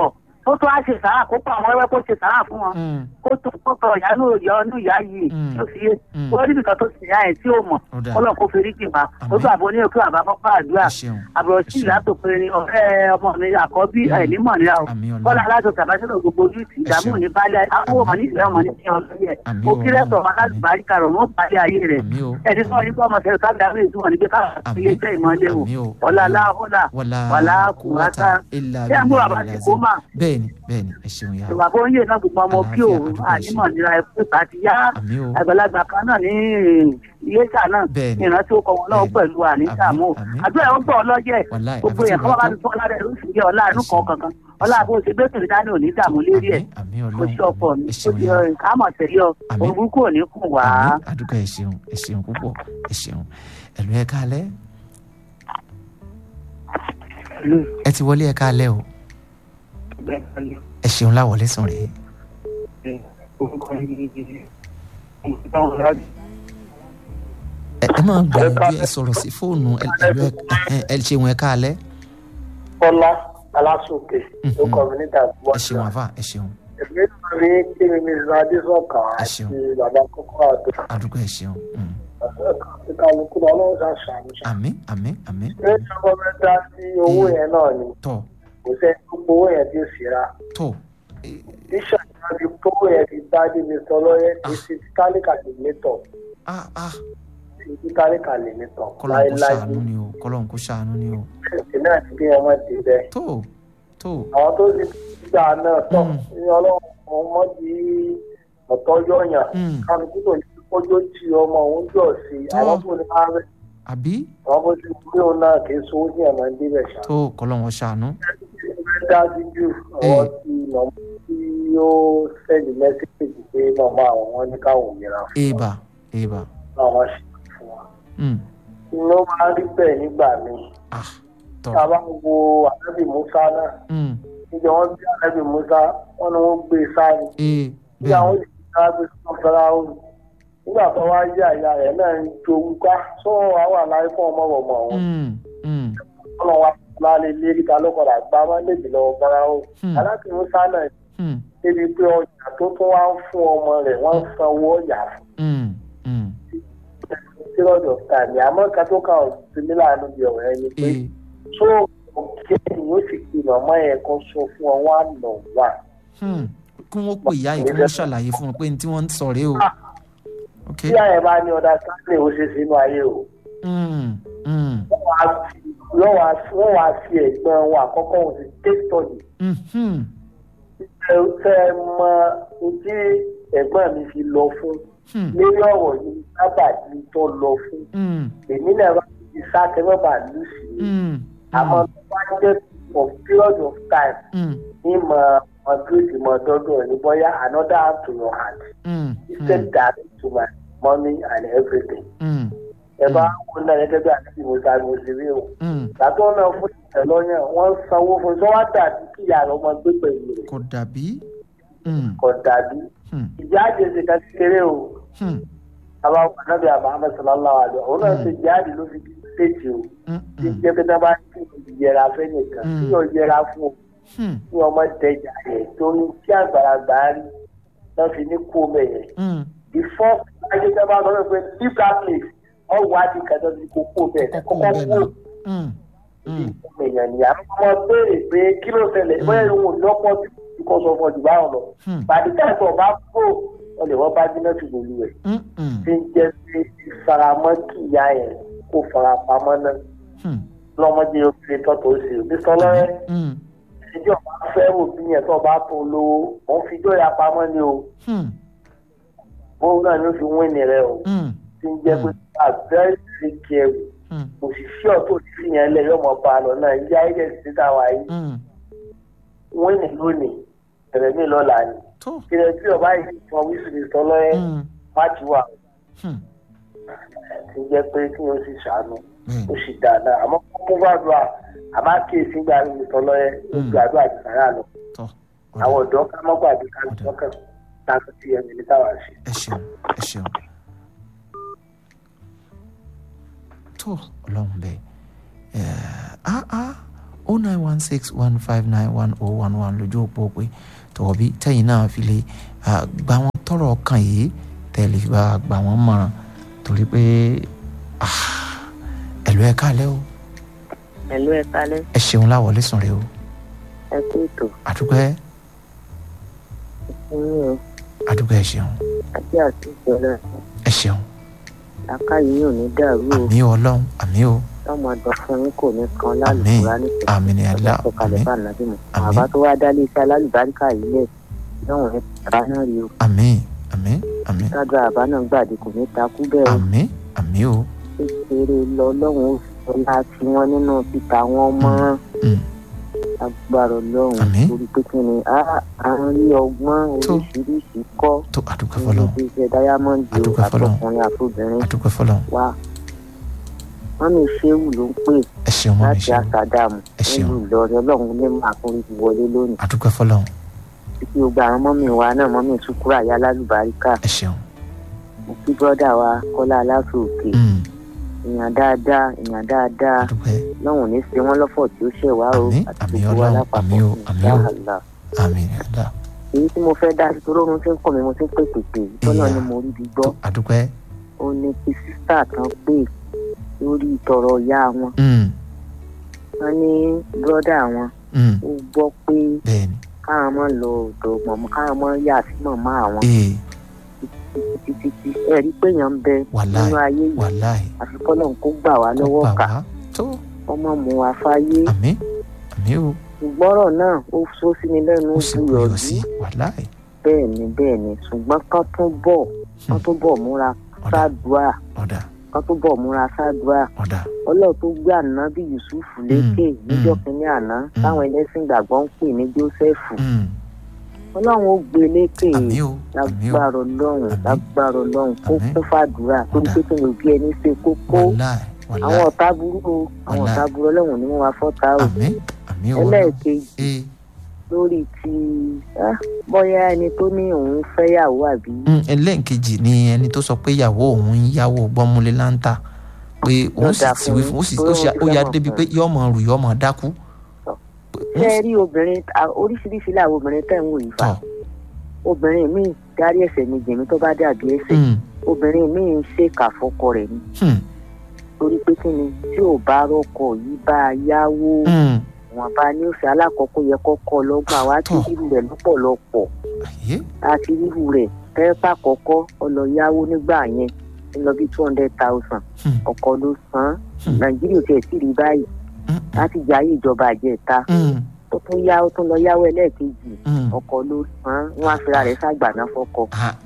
tó tó á ṣe sàrà kó pa àwọn ẹwẹ́ kó ṣe sàrà fún wọn kó tó kó tọ ìyá náà yọ ọ́nú ìyá yìí tó fi yé ó rí nìkan tó sì yá ẹ̀ tí ó mọ̀ kọ́lọ̀ kó fi rí jìmá ó tó àbọ̀ ní òkè àbá fọ́pá àdúrà àbúrò sí ìlà tó pé ní ọ̀rẹ́ ọmọ mi àkọ́bí ẹ̀nímọ̀ ní àwọn kọ́lá alájọ tàbátẹ́lẹ̀ gbogbo ojú ti ìdààmú ní balẹ̀ àwọn ọmọ ní ìfẹ́ ọmọ ní ìfẹ́ ọlọ́yẹ ó kí rẹ́sọ̀ ọmọ alálùbárí karọ̀ mọ́ balẹ̀ ayé rẹ̀ ẹni sọ ní kọ́ ọmọ sẹ́yìn ká dàrú ètò wọn ní pé káàkiri ilé iṣẹ́ ìmọ̀lẹ́ o ọ̀la aláhùnà wàlá kùwátà ṣé àgbọ̀ bàbá ti kó mà. bẹ́ẹ̀ni bẹ́ẹ̀ni ẹ ṣeun ya. ìwà bó ń yé náà gbogbo ọmọ bí òun ànímọ̀ nira ẹ̀kú àti yá àgbàlagbà kan náà ní iléeṣà náà ìrántí ó kọ wọn lọ́wọ́ pẹ̀lú àníṣàmú àdúrà ẹ̀ ń gbọ́ ọlọ́jẹ̀ gbogbo yẹn kọ́ bá ti fọ́ lára ẹ̀rú sí ọlá àánú kan kankan ọlá àbó ṣe bẹ́ẹ̀ tòlí dání òní dààmú lérí ẹ̀ kò sí ọkọ mi ó ti kámọ̀ tẹ̀lé ọ òun kò ní kù wá. àdúgbò ẹ ṣeun ẹ ṣeun púpọ̀ ẹ ṣeun ẹ̀lú ẹ káalẹ́ ẹ ti wọlé ẹ káalẹ́ o ẹ ṣeun láwọlé sùn rèé. ẹ máa gbìyànjú ẹ sọ̀rọ̀ sí fóònù ẹ ṣeun ẹ káalẹ́. Ọlá Alásòkè ló kọ́ mi níta ìgbọ́. ẹ ṣeun àfà ẹ ṣeun. èmi náà ní kí ni mi sọ adésọ̀kà àti bàbá kókó àdó. àdúgbò ẹ ṣeun. ìkàlùkù náà ló ń ṣàṣàmì. àmín àmín àmín. ṣé ìjọba bẹ dá sí owó yẹn náà ni. tọ́ kò sẹ́ni tó gbowó yẹn tí ó sì ra. tọ́ tíṣà náà ti gbowó yẹn ti bá dé mi sọ lọ́yẹ́ kì í ṣe tálíkà lè mẹ́tọ̀. ti tálíkà lè mẹ́tọ̀. kọ́lọ́n kó ṣàánú ni o kọ́lọ́n kó ṣàánú ni o. ẹ̀sìn náà ti gbé ọmọ ti bẹ́ẹ̀. tó tó. àwọn tó ti gbà náà tọ̀ ní ọlọ́run ọmọ di ọ̀tọ́ yọ̀yàn kálukú tó ní kójó tí ọmọ òun jọ sí àwọn tó ní máa rẹ̀. àbí. àwọn bó ti gbé òun náà kì í so ó ní ẹ̀mọ́ ń débẹ̀ ṣá. tó kọ́lọ́n wọn ṣàánú. dájú jù ọwọ́ tí nọmọ tí ó sẹ́ẹ̀dì mẹ́sẹ̀gì pé nọmọ àwọn wọn ní káwọn òmìnira fún wọn. èèbà èèbà. àwọn ṣe fún wọn. ló máa rí bẹ́ẹ̀ nígbà míì. tá a bá wo ànábì Musa náà. níjẹ́ wọ́n bí ànábì Musa wọ́n ní wọ́n gbé e sáré. bí àwọn ìṣẹ̀lẹ̀ gbé sọ́n fẹ́ra òun. nígbà tó wá yí àyà rẹ̀ náà ń jowú ká sọ́wọ́n wà wà láyé fún ọmọ ọmọ òun. ọlọ́run wa láàrin lérí ta ló kọ̀dà gbá máléèjì lọ́wọ́ bára ó aláàfin Musa náà débi pé ọjà tó tún wá ń fún ọmọ rẹ̀ wọ́n ń sanwó ọ̀yà fún. period of time àmọ́ ká tó kà ọ́ sí mi láàánú bí ọ̀rẹ́ ẹni pé tó òkè ni ó sì kí màmá yẹn kan sọ fún ọ wá nà wá. kí wọ́n pè ìyá yìí kí wọ́n ṣàlàyé fún wọn pé ní tí wọ́n ń sọ rèé o. bí àyẹ̀ bá ní ọ̀dà sáńlẹ̀ ó ṣe sínú ayé o. wọ́n wá sí ẹ̀gbọ́n wọn àkọ́kọ́ wọn sí case study. ṣe é mọ ojú ẹ̀gbọ́n mi fi lọ fún lórí ọ̀rọ̀ yìí sábà ní tó lọ fún. èmi náà bá ti sá kẹ́mẹ́ bá lù sí i. àmọ́ tó bá jẹ́ for period of time ní mọ ọdún mọ dọ́dọ̀ ní bóyá another hand to your hand. instead that to my money and everything. ẹ bá wọn náà gẹ́gẹ́ bí àti ìmọ̀ta ni mo ti rí o. gbàtọ́ náà fún ìtẹ̀lọ́yàn wọ́n sanwó fún un sọ́wọ́ dàbí kí ìyá rẹ̀ ọmọ gbé pẹ̀lú rẹ̀. kò dàbí. kò dàbí. ìjà àjèjì kan kékeré o. àbá ànábì Muhammad sallallahu alaihi òun náà ṣe jáde ló fi ṣèjì o. tí jẹ́ pé náà bá kí ìyẹra fẹ́ nìkan kí yóò yẹra fún o. kí ọmọ tẹjà rẹ̀ torí kí àgbàlagbà rí náà fi ní kó mẹ́yẹ. the first ayé tẹ́ bá lọ́wọ́ pé leave that place ọwọ́ àti kẹtọ́ ti kó kó bẹ́ẹ̀ kọ́kọ́ kó. èèyàn ni àwọn ọmọ béèrè pé kí ló ṣẹlẹ̀ bóyá ìwọ̀n lọ́pọ̀ tí kò sọ fún ọdún báwọn lọ. bàtí káàtó bá kó wọn lè wọ́n bá jiná tù lólu ẹ̀. tí ń jẹ́ pé ìfaramọ́ kí ìyá yẹn kó farapamọ́ náà. lọ́mọdé obìnrin tó tó ṣe òbí sọlọ́rẹ́. ìdí ọba fẹ́ òbí yẹn tó bá tó lówó wọ́n fi dóyà pamọ́ ni o. bóun náà ni ó fi wín ní rẹ o. tí ń jẹ́ pé a very very careful. òṣìṣẹ́ ọ̀tọ̀ ti fi yẹn lẹ̀ yọmọ pa lọ náà ìyá ilẹ̀ ti dá wa yìí. wọ́n ní lónìí ẹ̀rẹ̀ mi lọ́la ni. kìlẹ̀ tí ọba yìí fọ wíṣù ní sọlọ́ ẹ̀ máàkì wà. ti jẹ́ pé kí wọ́n sì ṣàánú ó sì dáadáa àmọ́ kókó bá dùn à àmọ́ kéèsì gbà ní sọlọ́ ẹ̀ ó gbàdúrà àti sàrà lọ. àwọn ọ̀dọ́ ká mọ́ gbàdúrà ká lọ́kàn láti ti ẹni ní táwa ṣe. ẹ ṣeun ẹ ṣeun. tó ọlọ́run bẹ́ẹ̀ oh nine one six one five nine one oh one one lójú òpó pé tọ̀wọ́bí tẹ́yìn náà fi lè gbà wọ́n tọrọ ọkàn yìí tẹ̀lé bá gbà wọ́n mọ̀ràn torí pé ẹ̀lú ẹ̀ kálẹ̀ o. ẹ̀lú ẹ̀ kálẹ̀. ẹ ṣeun láwọlé sùn rẹ o. ẹ kú ètò. àdúgbẹ́. àdúgbẹ́ ẹ ṣeun. àti àti ìjọba. ẹ ṣeun. àkáyé yóò ní dàrú o. àmì ọlọ́run àmì o. ọmọ ọdọọfún yín kò ní kan lálùbárà nípa àmì ní ẹlá àmì àmì àbá tó wá dálé iṣẹ́ alálùbáríkà yìí lẹ̀ lọ́wọ́n ẹ̀ bàbá náà rí o. àmì àmì àmì. kájọ àbá náà gbàdé kò ní takú bẹ́ẹ̀ o. àmì àmì o. kékeré lọ lọ́wọ́n ó sọ láti wọn nínú títa wọn mọ́ agbára ọlọ́run lórí pé kí ni à ń rí ọgbọ́n oríṣiríṣi kọ́ tó àdúgbò fọlọ́ ìgbésẹ̀ dáyámọ́ndì àtọkùnrin àtobìnrin àdúgbò fọlọ́ wa wọ́n mi ṣéwù ló ń pè láti àsàdàmù nílùú ìlọrin ọlọ́run ní máa fún ibi wọlé lónìí. àdúgbò fọlọ́. títí gbogbo àwọn mọ́mì wa náà mọ́mì Ṣúkúrà yá lálùbáríkà. ẹ ṣeun. mo kí bọ́dà wa Kọ́lá Aláṣọ Òkè. èèyàn dáadáa èèyàn dáadáa lọ́hùn ní ṣe wọ́n lọ́fọ̀ tí ó ṣẹ̀ wá o àti gbogbo wa lápapọ̀ ìṣáàlà. àmín ẹ̀dá. èyí tí mo fẹ́ dá sí torí oorun tí ń kọ́ mi mo ti ń pè pèpè tọ́nà ni mo rí bí gbọ́. àdúgbò. ó ní kí sísá kan pè lórí ìtọrọ ìyá wọn. wọ́n ní bọ́dà wọn ó gbọ́ pé káwọn máa lọ ọ̀dọ̀ mọ̀mọ́ káwọn máa yà sí mọ̀mọ́ àwọn. títí ẹ rí pé èèyàn ń bẹ nínú ayé yìí àfikọ́ náà kó gbà wá lọ́wọ́ kà ọmọ mu wá fáyé. àmín àmín o. ìgbọ́rọ̀ náà ó sọ sí ni lẹ́nu ó buyọ̀ sí. bẹ́ẹ̀ ni bẹ́ẹ̀ ni ṣùgbọ́n kán tún bọ̀ kán tún bọ̀ múra sáàdúà kán tún bọ̀ múra sáàdúà ọlọ́ọ̀ tó gbé ànábì Yusuf lékè níjọ́ kínní àná táwọn ẹlẹ́sìn ìgbàgbọ́ ń pè ní Jósẹ́fù ọlọ́run ó gbé lékè lágbára ọlọ́run lágbára ọlọ́run kó kún fàdúrà torí pé kí ni òbí ẹni ṣe kókó àwọn ọ̀tá burú àwọn ọ̀tá burú ọlọ́run ni wọ́n wá fọ́ta o ẹlẹ́ẹ̀kejì lórí ti bóyá ẹni tó ní òun fẹ́yàwó àbí. ẹlẹ́ẹ̀kejì ni ẹni tó sọ pé ìyàwó òun ń yáwó gbọ́múlé láńtà pé òun sì ti wí fún ó yá débi pé yọ́mọ rù yọ́mọ dákú. ṣé ẹ rí obìnrin oríṣiríṣi làwọn obìnrin tẹ̀ ń wò yìí fà obìnrin míì dárí ẹ̀ṣẹ̀ mi jẹ̀mí tó bá dàbí ẹ̀ṣẹ̀ obìnrin míì ń ṣèkà fọ́kọ rẹ̀ ni torí pé kí ni tí ò bá rọ́kọ yìí bá a yáwó wọn bá ní òfin alákọ̀ọ́kọ́ yẹ kọ́kọ́ lọ́gbà wá tí irú rẹ̀ lọ́pọ̀lọpọ̀ àti irú rẹ̀ pẹ́ẹ́pà kọ́kọ́ ọlọ́yàwó nígbà yẹn ń lọ bí two hundred thousand ọkọ ló san nàìjíríà tiẹ̀ sì rí báyìí láti jẹ́ ayé ìjọba àjẹta ó tún yá ó tún lọ yáwó ẹlẹ́ẹ̀kejì ọkọ ló san wọn àfihàn rẹ̀ ṣàgbàná fọ́kọ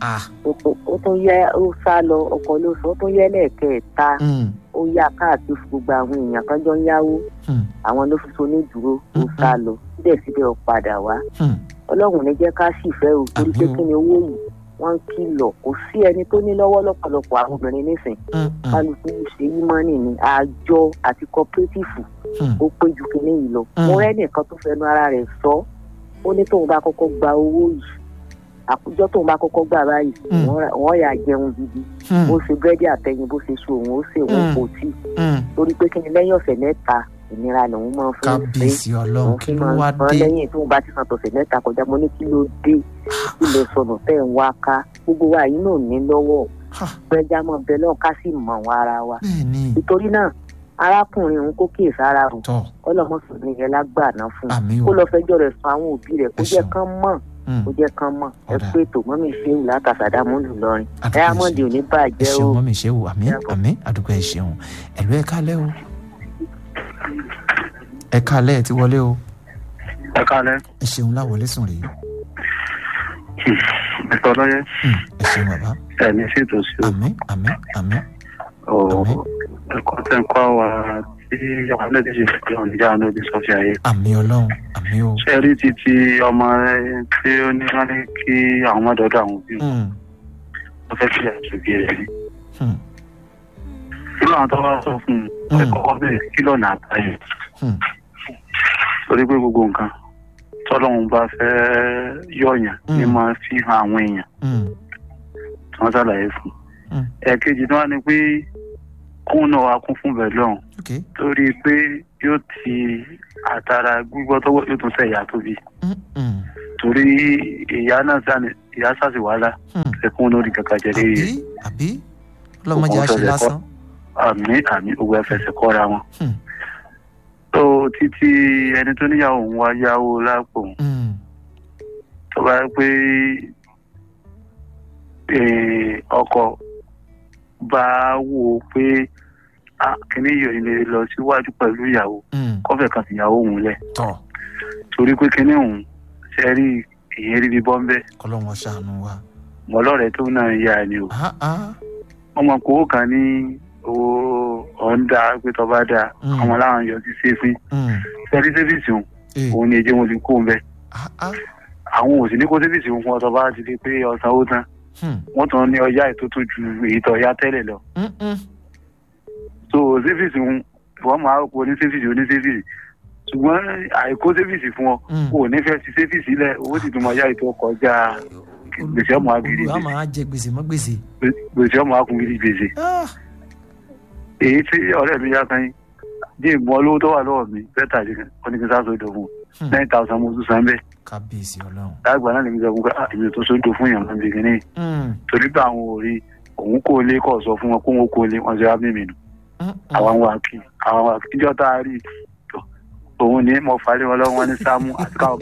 ó tún yẹ ó sá lọ ọkọ ló san ó tún yẹ ẹlẹ́ẹ̀kẹta ó yá káàkiri gbogbo àwọn èèyàn kan jọ ń yáwó àwọn ló fi so ní dúró ó sá lọ síbẹ̀síbẹ̀ ó padà wá ọlọ́run ní jẹ́ ká sì fẹ́ o torí pé kí ni owó yìí wọ́n ń kìlọ̀ kò sí ẹni tó ní lọ́wọ́ lọ́pọ̀lọpọ̀ àwọn obìnrin nísìn kálukú ṣe yí mọ́nì ní àjọ àti cooperative ó pé ju kinní yìí lọ mo rẹ́ nìkan tó fẹnu ara rẹ̀ sọ ó ní tóun bá kọ́kọ́ gba owó yìí àkójọ tóun bá kọ́kọ́ gbà báyìí wọ́n yà jẹun gidi bó ṣe búrẹ́dì àtẹ̀yìn bó ṣe so òun ó ṣe òun kò tí torí pé kí ni lẹ́yìn ọ̀sẹ̀ mẹ́ta ìnira lòun máa ń fún un kábíyèsí ọlọ́run kí ló wá dé lẹ́yìn tóun bá ti san tọ̀sẹ̀ mẹ́ta kọjá mo ní kí ló dé kí ló sọnù tẹ̀ ń wá ká gbogbo wa yìí náà ní lọ́wọ́ gbẹ́jà mọ́ bẹ́ẹ̀ náà ká sì mọ̀ wọn ara wa nítorí náà arákùnrin òun kó kíyè sára o ọlọmọsùnrin yẹn lágbàáná fún un kó lọ fẹjọ́ rẹ̀ sùn àwọn òbí rẹ̀ kó jẹ́ kán mọ̀ kó jẹ́ kán mọ̀ ẹ pé tó mọ́mí ṣéwù látàsádà mọ́lù lọ́rin ẹ amọ̀dé òní bàjẹ́ o. ẹ ṣeun mọ́mí ṣéwù àmì àmì àdúgbò ẹ ṣeun ẹ̀lú ẹ kálẹ́ o ẹ kálẹ́ ẹ ti wọlé o. ẹ kálẹ́. ẹ ṣeun láwọlé sùn rèé. ẹ tọ́ lọ́yẹ́. ẹ ṣeun bàbá. ẹ ní ṣètò sí o. àmì àmì àmì. ẹ̀kọ́ tẹ́ ń kọ́ wa tí àwọn ẹlẹ́dẹ̀ ṣe fi hàn níjà ní ojú sọ́fì ayé. àmì ọlọ́run àmì o. ṣe rí títí ọmọ tí ó ní wọ́n ní kí àwọn ọmọdé ọdọ àwọn òbí wọn wọ́n fẹ́ fi àtúnbí rẹ̀ rí. irú àwọn tó wá sọ fún un ẹ̀kọ́ bẹ̀rẹ̀ kí lọ́nà àbáyọ. torí pé gbogbo nǹkan tọ́lọ́run bá fẹ́ yọ̀yàn ní máa fi hàn àwọn èèyàn tí wọ́n ṣàlàyé fún un. ẹ̀ẹ̀kejì náà ni pé kóun náà wá kún fún bẹ́ẹ̀ lọ́hùn torí pé yóò ti àtàrà gbígbọ́ tọwọ́ yóò tún sẹ́ ìyá tóbi torí ìyá náà sani ìyá sàṣì wàhálà ẹkún lórí kankan jẹ lé àbí àbí ọlọ́mọdé àṣẹ lásán. àmì àmì owó ẹfẹsẹ̀ kọ́ra wọn. tó títí ẹni tó níyàwó ń wá yáwó lápò tó bá yẹ pé ọkọ bá wò ó pé kíní yóò lè lọ síwájú pẹ̀lú ìyàwó kọ́fẹ̀ kan sì ìyàwó òun lẹ̀ torí pé kíní òun ṣe rí ìyẹn rí bí bọ́m̀bẹ́. kọ́lọ́wọ́n ṣàánú wa. mọ́lọ́rẹ̀ tó náà yá ni o. ọmọ kòwó kan ní owó ọ̀ǹda pé tọ́ bá dáa ọmọ láwọn yọ sí sẹ́fín sẹ́fí sẹ́fíìsì òun òun ni èjé wọn ti kó ń bẹ́. àwọn ò sì ní kó sẹ́fíìsì òun fún ọtọ́ bá ti di pé ọ̀sán ó tán wọ́n tún ní ọjà ètò tó ju èyí tó yá tẹ́lẹ̀ lọ. so sẹ́fíìsì òun wọ́n máa kó ní sẹ́fíìsì oní sẹ́fíìsì ṣùgbọ́n àìkó sẹ́fíìsì fún ọ kò ní fẹ́ ti sẹ́fíìsì lẹ̀ owó sì tún máa yá ètò ọkọjá gbèsè ọmọ agiri gbèsè. olùwà máa jẹ gbèsè mọ́ gbèsè. gbèsè ọmọ akungiri gbèsè. èyí tí ọ̀rẹ́ mi yá kan yín jẹ́ ìmọ̀ olówó tó wà lọ́wọ́ mi bẹ́ẹ̀ tàbí oníkíńsá sódò fún nine thousand mo tún san bẹ́ẹ̀. kábíyèsí ọlọ́run. lágbà náà lè mi sọ fún èmi tó sódò fún yàn lọ́nà bìkínní. torí pé àwọn òrí òun kò lè kọ̀ sọ fún wọn kó wọn kò lè wọn ṣe wá mímì nù. àwọn wa kì àwọn wa kì níjọ́ tá a rí òun ní mo falẹ̀ wọn lọ́wọ́ ní sámú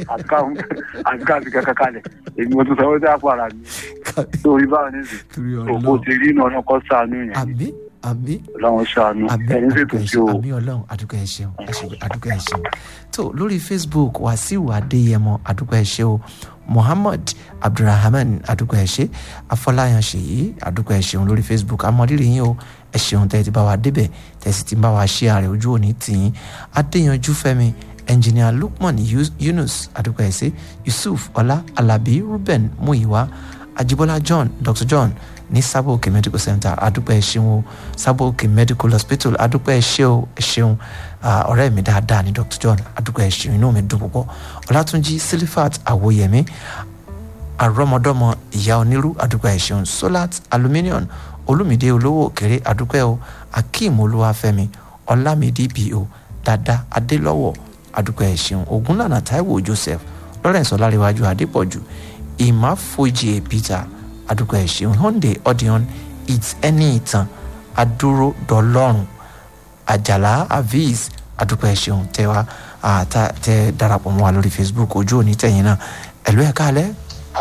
àtúkà àti kankan kalẹ̀ èmi mo tún sọ wọ́n dá fún ara mi torí báwọn ní sìn òkú ti rí iná ọ̀nà kọ́ sànú yẹn. àbí àbí ọlọ́run ṣàánú ẹni ṣètò sí o. àbí ọlọ́run àdúgbò ẹ̀ ṣeun àdúgbò ẹ̀ ṣeun tó lórí Facebook Wàsíù Adéyẹmọ àdúgbò ẹ̀ ṣe o Muhammad Abdulrahman àdúgbò ẹ̀ ṣe Afọláyan Ṣèyí àdúgbò ẹ̀ ṣeun lórí Facebook amọ̀rírì yín o ẹ ṣeun tẹ́ ẹ ti bá wa débẹ̀ tẹ́ ẹ sì ti bá wa ṣe ààrẹ ojú òní tìyín Adéyanjú Fẹ́mi engineer Lukman Yunus àdúgbò ẹ̀ ṣe Yusuf Ọlá Alabi Ruben Muyiwa Ajibola John Doctor John ní Sábòkè Medical Center àdúgbò ẹ̀ ṣeun o Sábòkè Medical Hospital àdúgbò ẹ̀ ṣe o ẹ̀ ṣeun ọ̀rẹ́ mi dáadáa ní Doctor John àdúgbò ẹ̀ ṣeun inú mi dùn púpọ̀ Ọlátúnjí Silifat Àwòyẹmí àrọ́mọdọ́mọ ìyá onírú àdúgbò ẹ̀ ṣeun Solat Aluminium Olúmídé olówó òkèrè àdúgbò ẹ̀ o Akeem Olúwafẹ́mi Ọlámídé B O Dada Adélọ́wọ̀ àdúgbò ẹ̀ ṣeun Ògúnlànà Táíwò Joseph Lawrence Ọláréwájú Adépọ̀jù Ìmáfojì Peter àdúgbò ẹ̀ ṣeun Hyundai Audion It's Ẹni Ìtàn Adúró Dọlọ́run Àjàlá Aviz àdúgbò ẹ̀ ṣeun tẹ́wà tẹ́ darapọ̀ mọ́ wa lórí Facebook ojú òní tẹ̀yìn náà ẹ̀lú ẹ̀ kálẹ̀.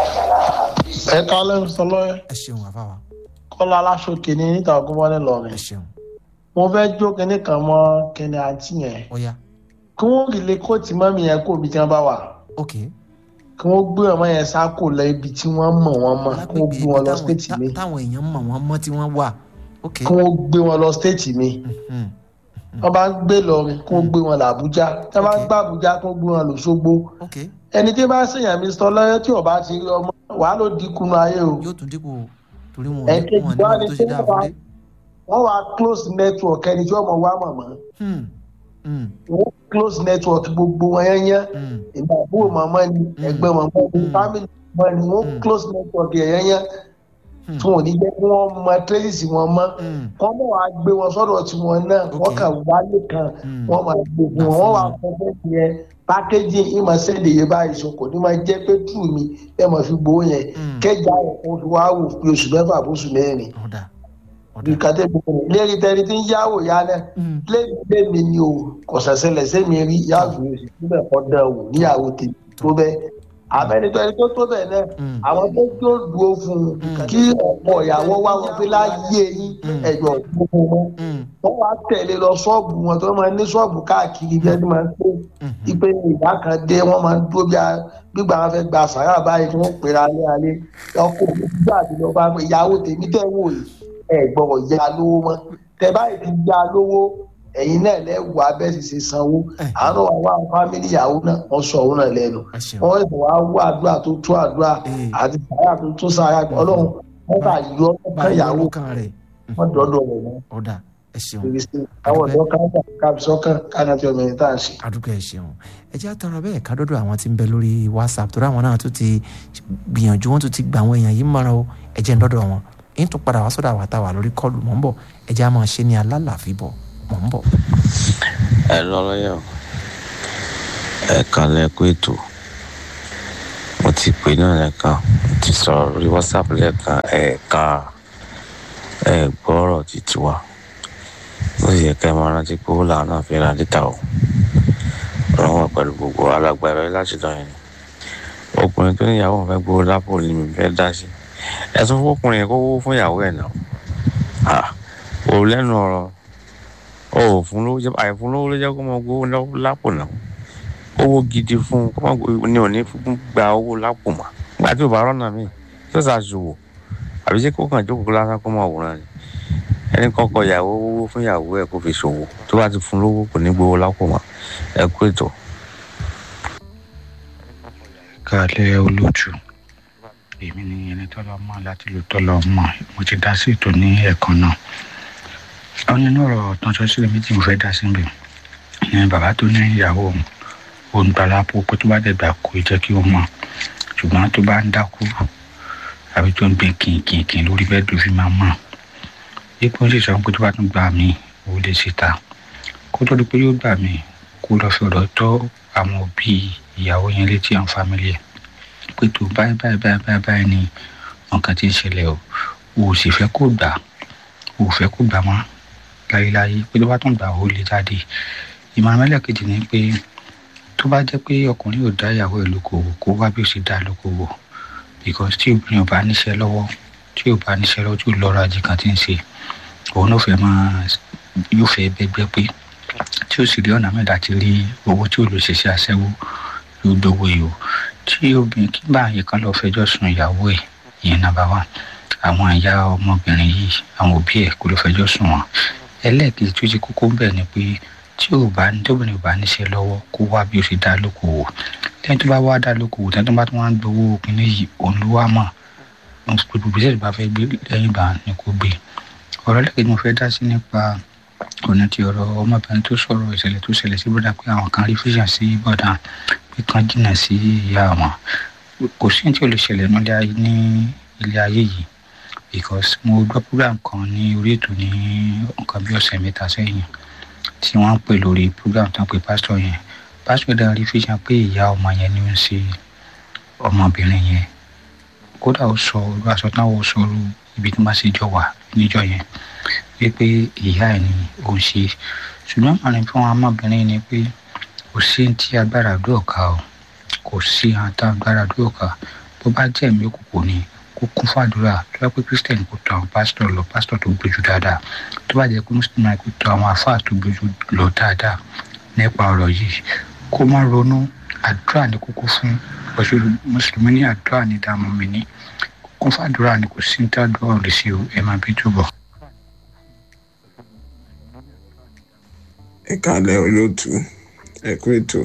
ẹ kálẹ̀ sọlọ́yẹ. ẹ ṣeun àfáwà. Kọ́lá Aláṣọkè ní níta ọgbọ́n lọ́rin. ẹ ṣeun. mo fẹ́ jó kinní kan mọ́ kinní àǹtí yẹn. ó yá. kí wọ́n lè kóòtù mọ́mí yẹn kó ibi tí wọ́n bá wà. ok. kí wọ́n gbé ọmọ yẹn sáko lọ ibi tí wọ́n mọ̀ wọ́n mọ̀ kí wọ́n gbé wọn lọ stéètì mi. táwọn èèyàn mọ̀ wọ́n mọ̀ tí wọ́n wà. ok. kí wọ́n gbé wọn lọ stéètì mi. wọ́n bá gbé lọrin kí wọ́n gbé wọn lọ Àbújá tí wọ́n bá gbé Àbújá kí wọ́n gbé wọn lọ Òṣogbo. ok. ẹni tí bá ṣèyàn mi sọ lọ́yẹ́ tí ọba ti rí ọmọ wàá ló dínkù nù ayé o. yóò tún dínkù torí wọn ò ní wọn tó ṣe dáa fún dé. wọ́n wá close network ẹni tí ọmọ wa mọ̀ mọ́. wọ́n close network gbogbo wọn yẹn yẹn ìgbà àbúrò màmá ni ẹgbẹ́ màmá ni family màmá ni wọ́n close network yẹn yẹn tí wọ́n ní jẹ́ kí wọ́n mọ tracy wọn mọ́ wọ́n mọ̀ wá gbé wọn sọ́dọ̀ tí wọ́n náà wọ́n kà wálé kan wọ́n máa gbé wọn wọ́n wá fọ́ fẹ́ yẹn pákéjì ìmọ̀ sẹ́ndì yẹn báyìí so kò ní máa jẹ́ pé tù mí ẹ mọ̀ fi gbowó yẹn kẹjà ẹ̀kọ́ fi wá wò pé oṣù mẹ́fà bóṣù mẹ́rin ìkàtẹ́ gbogbo lérí tẹ́rí tí ń yáwò yá náà lérí mi ni o kò ṣẹ̀ṣẹ̀lẹ̀ sẹ́mi rí yáàfù oṣù níbẹ̀ kọ́ dán o níyàwó tèmi tó bẹ́ẹ̀ abẹ́nitọ́ ẹni tó tó bẹ̀ náà àwọn tó tó dúró fún un kí ọ̀pọ̀ ìyàwó wá wọn pé láyé yín ẹ̀jọ̀ gbogbo wọn wọ́n wá tẹ̀lé lọ ṣọ́ọ̀bù wọn tó máa ní ṣọ́ọ̀bù káàkiri bí ẹni máa ń pè ipe ìyá kan dé wọ́n máa ń dúró bí gbígbà wọn fẹ́ gba sàrà báyìí tí wọ́n pèrè alẹ́ alẹ́ ọkọ̀ òkúta àti lọ́ba ìyàwó tèmi tẹ̀ wò yìí ẹ̀ gbọ́dọ̀ yá lówó mọ́ tẹ báyìí ti yá lówó ẹ̀yin náà lẹ́wọ̀ abẹ́sì ṣe sanwó àwọn àwọn àwọn fámìlì ìyàwó náà wọ́n sọ òun náà lẹ́nu wọ́n lè wá wá àdúrà tó tó àdúrà àti sàrà tó tó sàrà ọlọ́run wọ́n bá yọ ọkàn ìyàwó wọ́n dọ́dọ̀ rẹ̀ náà. ọ̀dà ẹ ṣeun àwọn ọ̀dọ́ káńtà kábísọ́kàn káńtà tí ọmọ yẹn tá à ń ṣe. àdúgbò ẹ ṣeun ẹ jẹ́ àtàrà bẹ́ẹ̀ ká dọ́dọ̀ àwọn tí ń bẹ lórí WhatsApp tó ráwọn náà tó ti gbìyànjú wọn tó ti gbà àwọn èèyàn yìí mọ́ra o ẹ jẹ́ ń dọ́dọ̀ wọn ń tún padà wá sọ́dọ̀ àwọn àtàwà lórí kọ́ọ̀lù mọ́ ń bọ̀ ẹ jẹ́ á máa ṣe ní alálàáfíà bọ̀ mọ́. mọ̀ ń bọ̀. ẹ lọ lọ́yọ̀ ẹ kalẹ̀ kó ètò mo ti pè náà lẹ́ẹ̀kan mo ti sọ̀rọ̀ lórí whatsapp lẹ́ẹ̀kan ẹ̀ẹ̀ka ẹ̀ gbọ́rọ̀ títí wa ó sì yẹ ká ẹ máa rántí pé ó làwọn náà fi ra dítà o ọlọ́wọ́ pẹ̀lú gbogbo alágbára ẹ láti dán yẹn ọkùnrin tó níyàwó òun fẹ́ gbowó lápò ni mi fẹ́ dá sí ẹ tún fún ọkùnrin yẹn kó wó fún ìyàwó ẹ̀ náà ò lẹ́nu ọ̀rọ̀ ò fún lówó jẹ́ àìfún lówó ló jẹ́ kó máa gbowó lápò náà owó gidi fún kó máa ní òní gba owó lápò mà nígbà tí ò bá rọ́nà míì tó ṣàṣùwò àbí ṣé kó kàn jókòó lásán kó máa wòran ni ẹni kọ́kọ́ ìyàwó owó fún ìyàwó ẹ̀ kó fi ṣòwò tó bá ti fún lówó kò ní gbowó lápò mà ẹ kú ètò. kálẹ̀ olóòtú èmi ni ẹni tọ́lọ́ mọ́ láti lò tọ́lọ́ mọ́ mo ti dá sí ètò ní ẹ̀kan náà ó nínú ọ̀rọ̀ tán sọ sílẹ̀ méjì mo fẹ́ dá sí ibẹ̀ ní bàbá tó ní ìyàwó òun òun gbà lápò pé tó bá dẹ̀gbà kó jẹ́ kí ó mọ̀ ṣùgbọ́n tó bá ń dákú àbí tó ń gbé kìnkìnkìn lórí bẹ́ẹ̀dù fi máa mọ̀ ipò ń sì sọ pé tó bá tún gbà mí ó lè síta kó tó di pé yóò gbà mí kó lọ fi ọ̀rọ̀ tọ́ àwọn òbí ìyàwó yẹn létí àwọn fámìlì ẹ̀ pé tó báyìí báyìí báyìí báyìí báyìí ni nǹkan tí ń ṣẹlẹ̀ o ò sì fẹ́ kó gbà ò fẹ́ kó gbà mọ́ láyéláyé pé tó bá tún gbà ó lè jáde ìmọ̀ràn mẹ́lẹ̀kejì ni pé tó bá jẹ́ pé ọkùnrin ò dá ìyàwó ẹ̀ lókòwò kó wá bí ó sì dá lókòwò because tí obìnrin ò bá níṣẹ́ lọ́wọ́ tí ò bá níṣẹ́ lọ́wọ́ tí ò lọ́rọ̀ ajé kan tí ń ṣe òun náà fẹ́ máa yóò fẹ́ bẹ́gbẹ́ pé tí ó sì rí ọ̀nà mẹ́ta ti rí owó tí ò lè ṣe sí aṣẹ́wó ló gbowó yìí o tí obìnrin kí bá àyè kan lọ fẹjọ́ sùn ìyàwó ẹ̀ ìyẹn nàbà wà àwọn ìyá ọmọbìnrin yìí àwọn òbí ẹ̀ kó ló fẹjọ́ sùn wọn ẹlẹ́ẹ̀kejì tó ti kókó bẹ́ẹ̀ ni pé tí ò bá ní tóbìnrin ò bá níṣẹ́ lọ́wọ́ kó wá bí ó ṣe dá lókòwò lẹ́yìn tó bá wá dá lókòwò tẹ́ni tó bá tún wá ń gbowó òpin yìí òun ló wá mọ̀ gbogbo bí sẹ́ẹ̀dì bá fẹ́ gbé lẹ́yìn ìgbà ni kò gbé ọ̀rọ̀ lẹ́kẹ̀ẹ́ mo fẹ́ dá sí nípa ọ̀nà tí ọ̀rọ̀ ọmọbìnrin tó sọ̀rọ̀ ìṣẹ̀lẹ̀ tó ṣẹlẹ̀ sí bọ́dà pé àwọn kan rí fíṣàn sí bọ́dà pé kan jìnnà sí ìyá wọn kò sí tí ò lè ṣẹlẹ̀ ní ilé ayé yìí because mo gbọ́ program kan ní orí ètò ní nǹkan bí ọ̀sẹ̀ mẹ́ta sẹ́yìn tí wọ́n ń pè lórí program tó ń pè pásítọ̀ yẹn pásítọ̀ dáa rí fíṣàn pé ìyá ọmọ yẹn ni ó ń ṣe ọmọbìnrin yẹn kódà ó sọ olú aṣọ táwọn sọ olú ibi tí wọ́n ṣe jọ wà níjọ yẹn wípé ìyá ẹ̀ ni ó ń ṣe ṣùgbọ́n àrùn fún ọmọbìnrin ni pé kò sí tí agbára àdúrà ká o kò sí àtà agbára àdúrà ká bó bá jẹ́ ẹ̀mí òkùnkùn ni kó kún fàdúrà tó bá pé christian kò tọ àwọn pásítọ̀ lọ pásítọ̀ tó gbójú dáadáa tó bá jẹ́ pé muslim náà kò tọ àwọn àfáà tó gbójú lọ dáadáa nípa ọ̀rọ̀ yìí kó má ronú àdúrà ní kókó fún ọ̀ṣọ́rọ̀ mùsùlùmí ní àdúrà ní dààmú mi ní kún fàdúrà ní kò sí ní tàdúrà lè ṣe ẹ máa bí túbọ̀. ẹ káàlẹ́ olóòtú ẹ kú ètò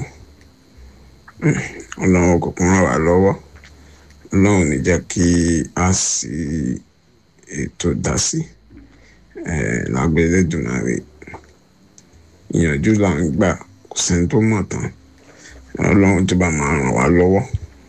ọlọ́run kòkòrò ràn wá lọ́wọ́ ọlọ́run ní jẹ́ kí a sì ètò dá sí lágbélé dùnàrí ìyànjú là ń gbà kò sẹ́ni tó mọ̀ tán ọlọ́run tó bá máa ràn wá lọ́wọ́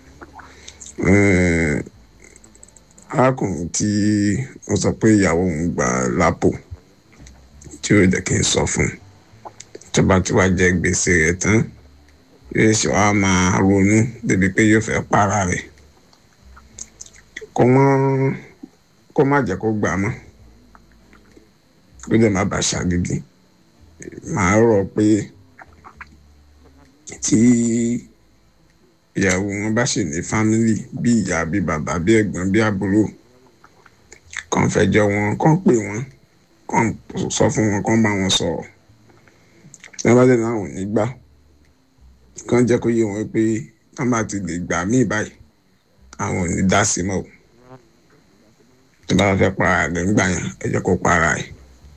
arákùnrin tí wọ́n sọ pé ìyàwó òun gbà lápò tí ó jẹ́ kí n sọ fún un tó bá ti wá jẹ gbèsè rẹ̀ tán yóò ṣe wá máa ronú débi pé yóò fẹ́ para rẹ̀ kó mọ́ kó má jẹ́ kó gbà mọ́ kó dẹ̀ má bàa ṣàgídí màá rọ̀ pé tí ìyàwó wọn bá ṣì ní fámìlì bí ìyá bí bàbá bí ẹ̀gbọ́n bí àbúrò kàn fẹjọ́ wọn kàn pè wọ́n kàn sọ fún wọn kàn bá wọn sọ̀rọ̀ tí wọ́n bá dẹ̀ náà ò ní gbà kàn jẹ́ kó yé wọn pé wọ́n bá ti lè gbà míì báyìí àwọn ò ní dá sí mọ́ o tó bá fẹ́ para rẹ̀ nígbà yẹn ẹ jẹ́ kó para ẹ̀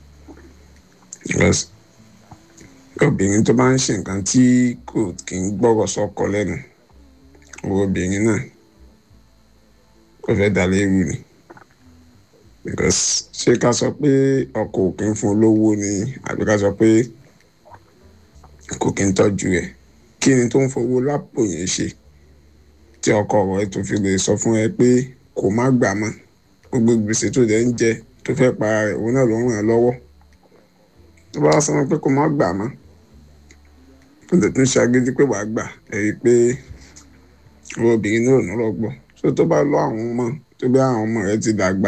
obìnrin tó bá ń ṣe nǹkan tí kò kí ń gbọ́rọ̀ sọ́kọ lẹ́nu owó obìnrin náà kò fẹ́ dà léwu ni because ṣé ká sọ pé ọkọ ò kí ń fún olówó ni àbí ká sọ pé kò kí ń tọ́jú ẹ̀ kí ni tó ń fowó lápò yẹn ṣe tí ọkọ rẹ̀ tó fi lè sọ fún ẹ pé kò má gbà mọ́ gbogbo gbèsè tó dẹ̀ ń jẹ tó fẹ́ para rẹ̀ òun náà ló ń ràn án lọ́wọ́ tó bá sọ pé kó má gbà mọ́ ó lè tún ṣàgídí pé wàá gbà ẹ̀rí pé owó obìnrin náà ò ní rọgbọ so tó bá lọ àwọn ọmọ tó bí àwọn ọmọ rẹ ti dàgbà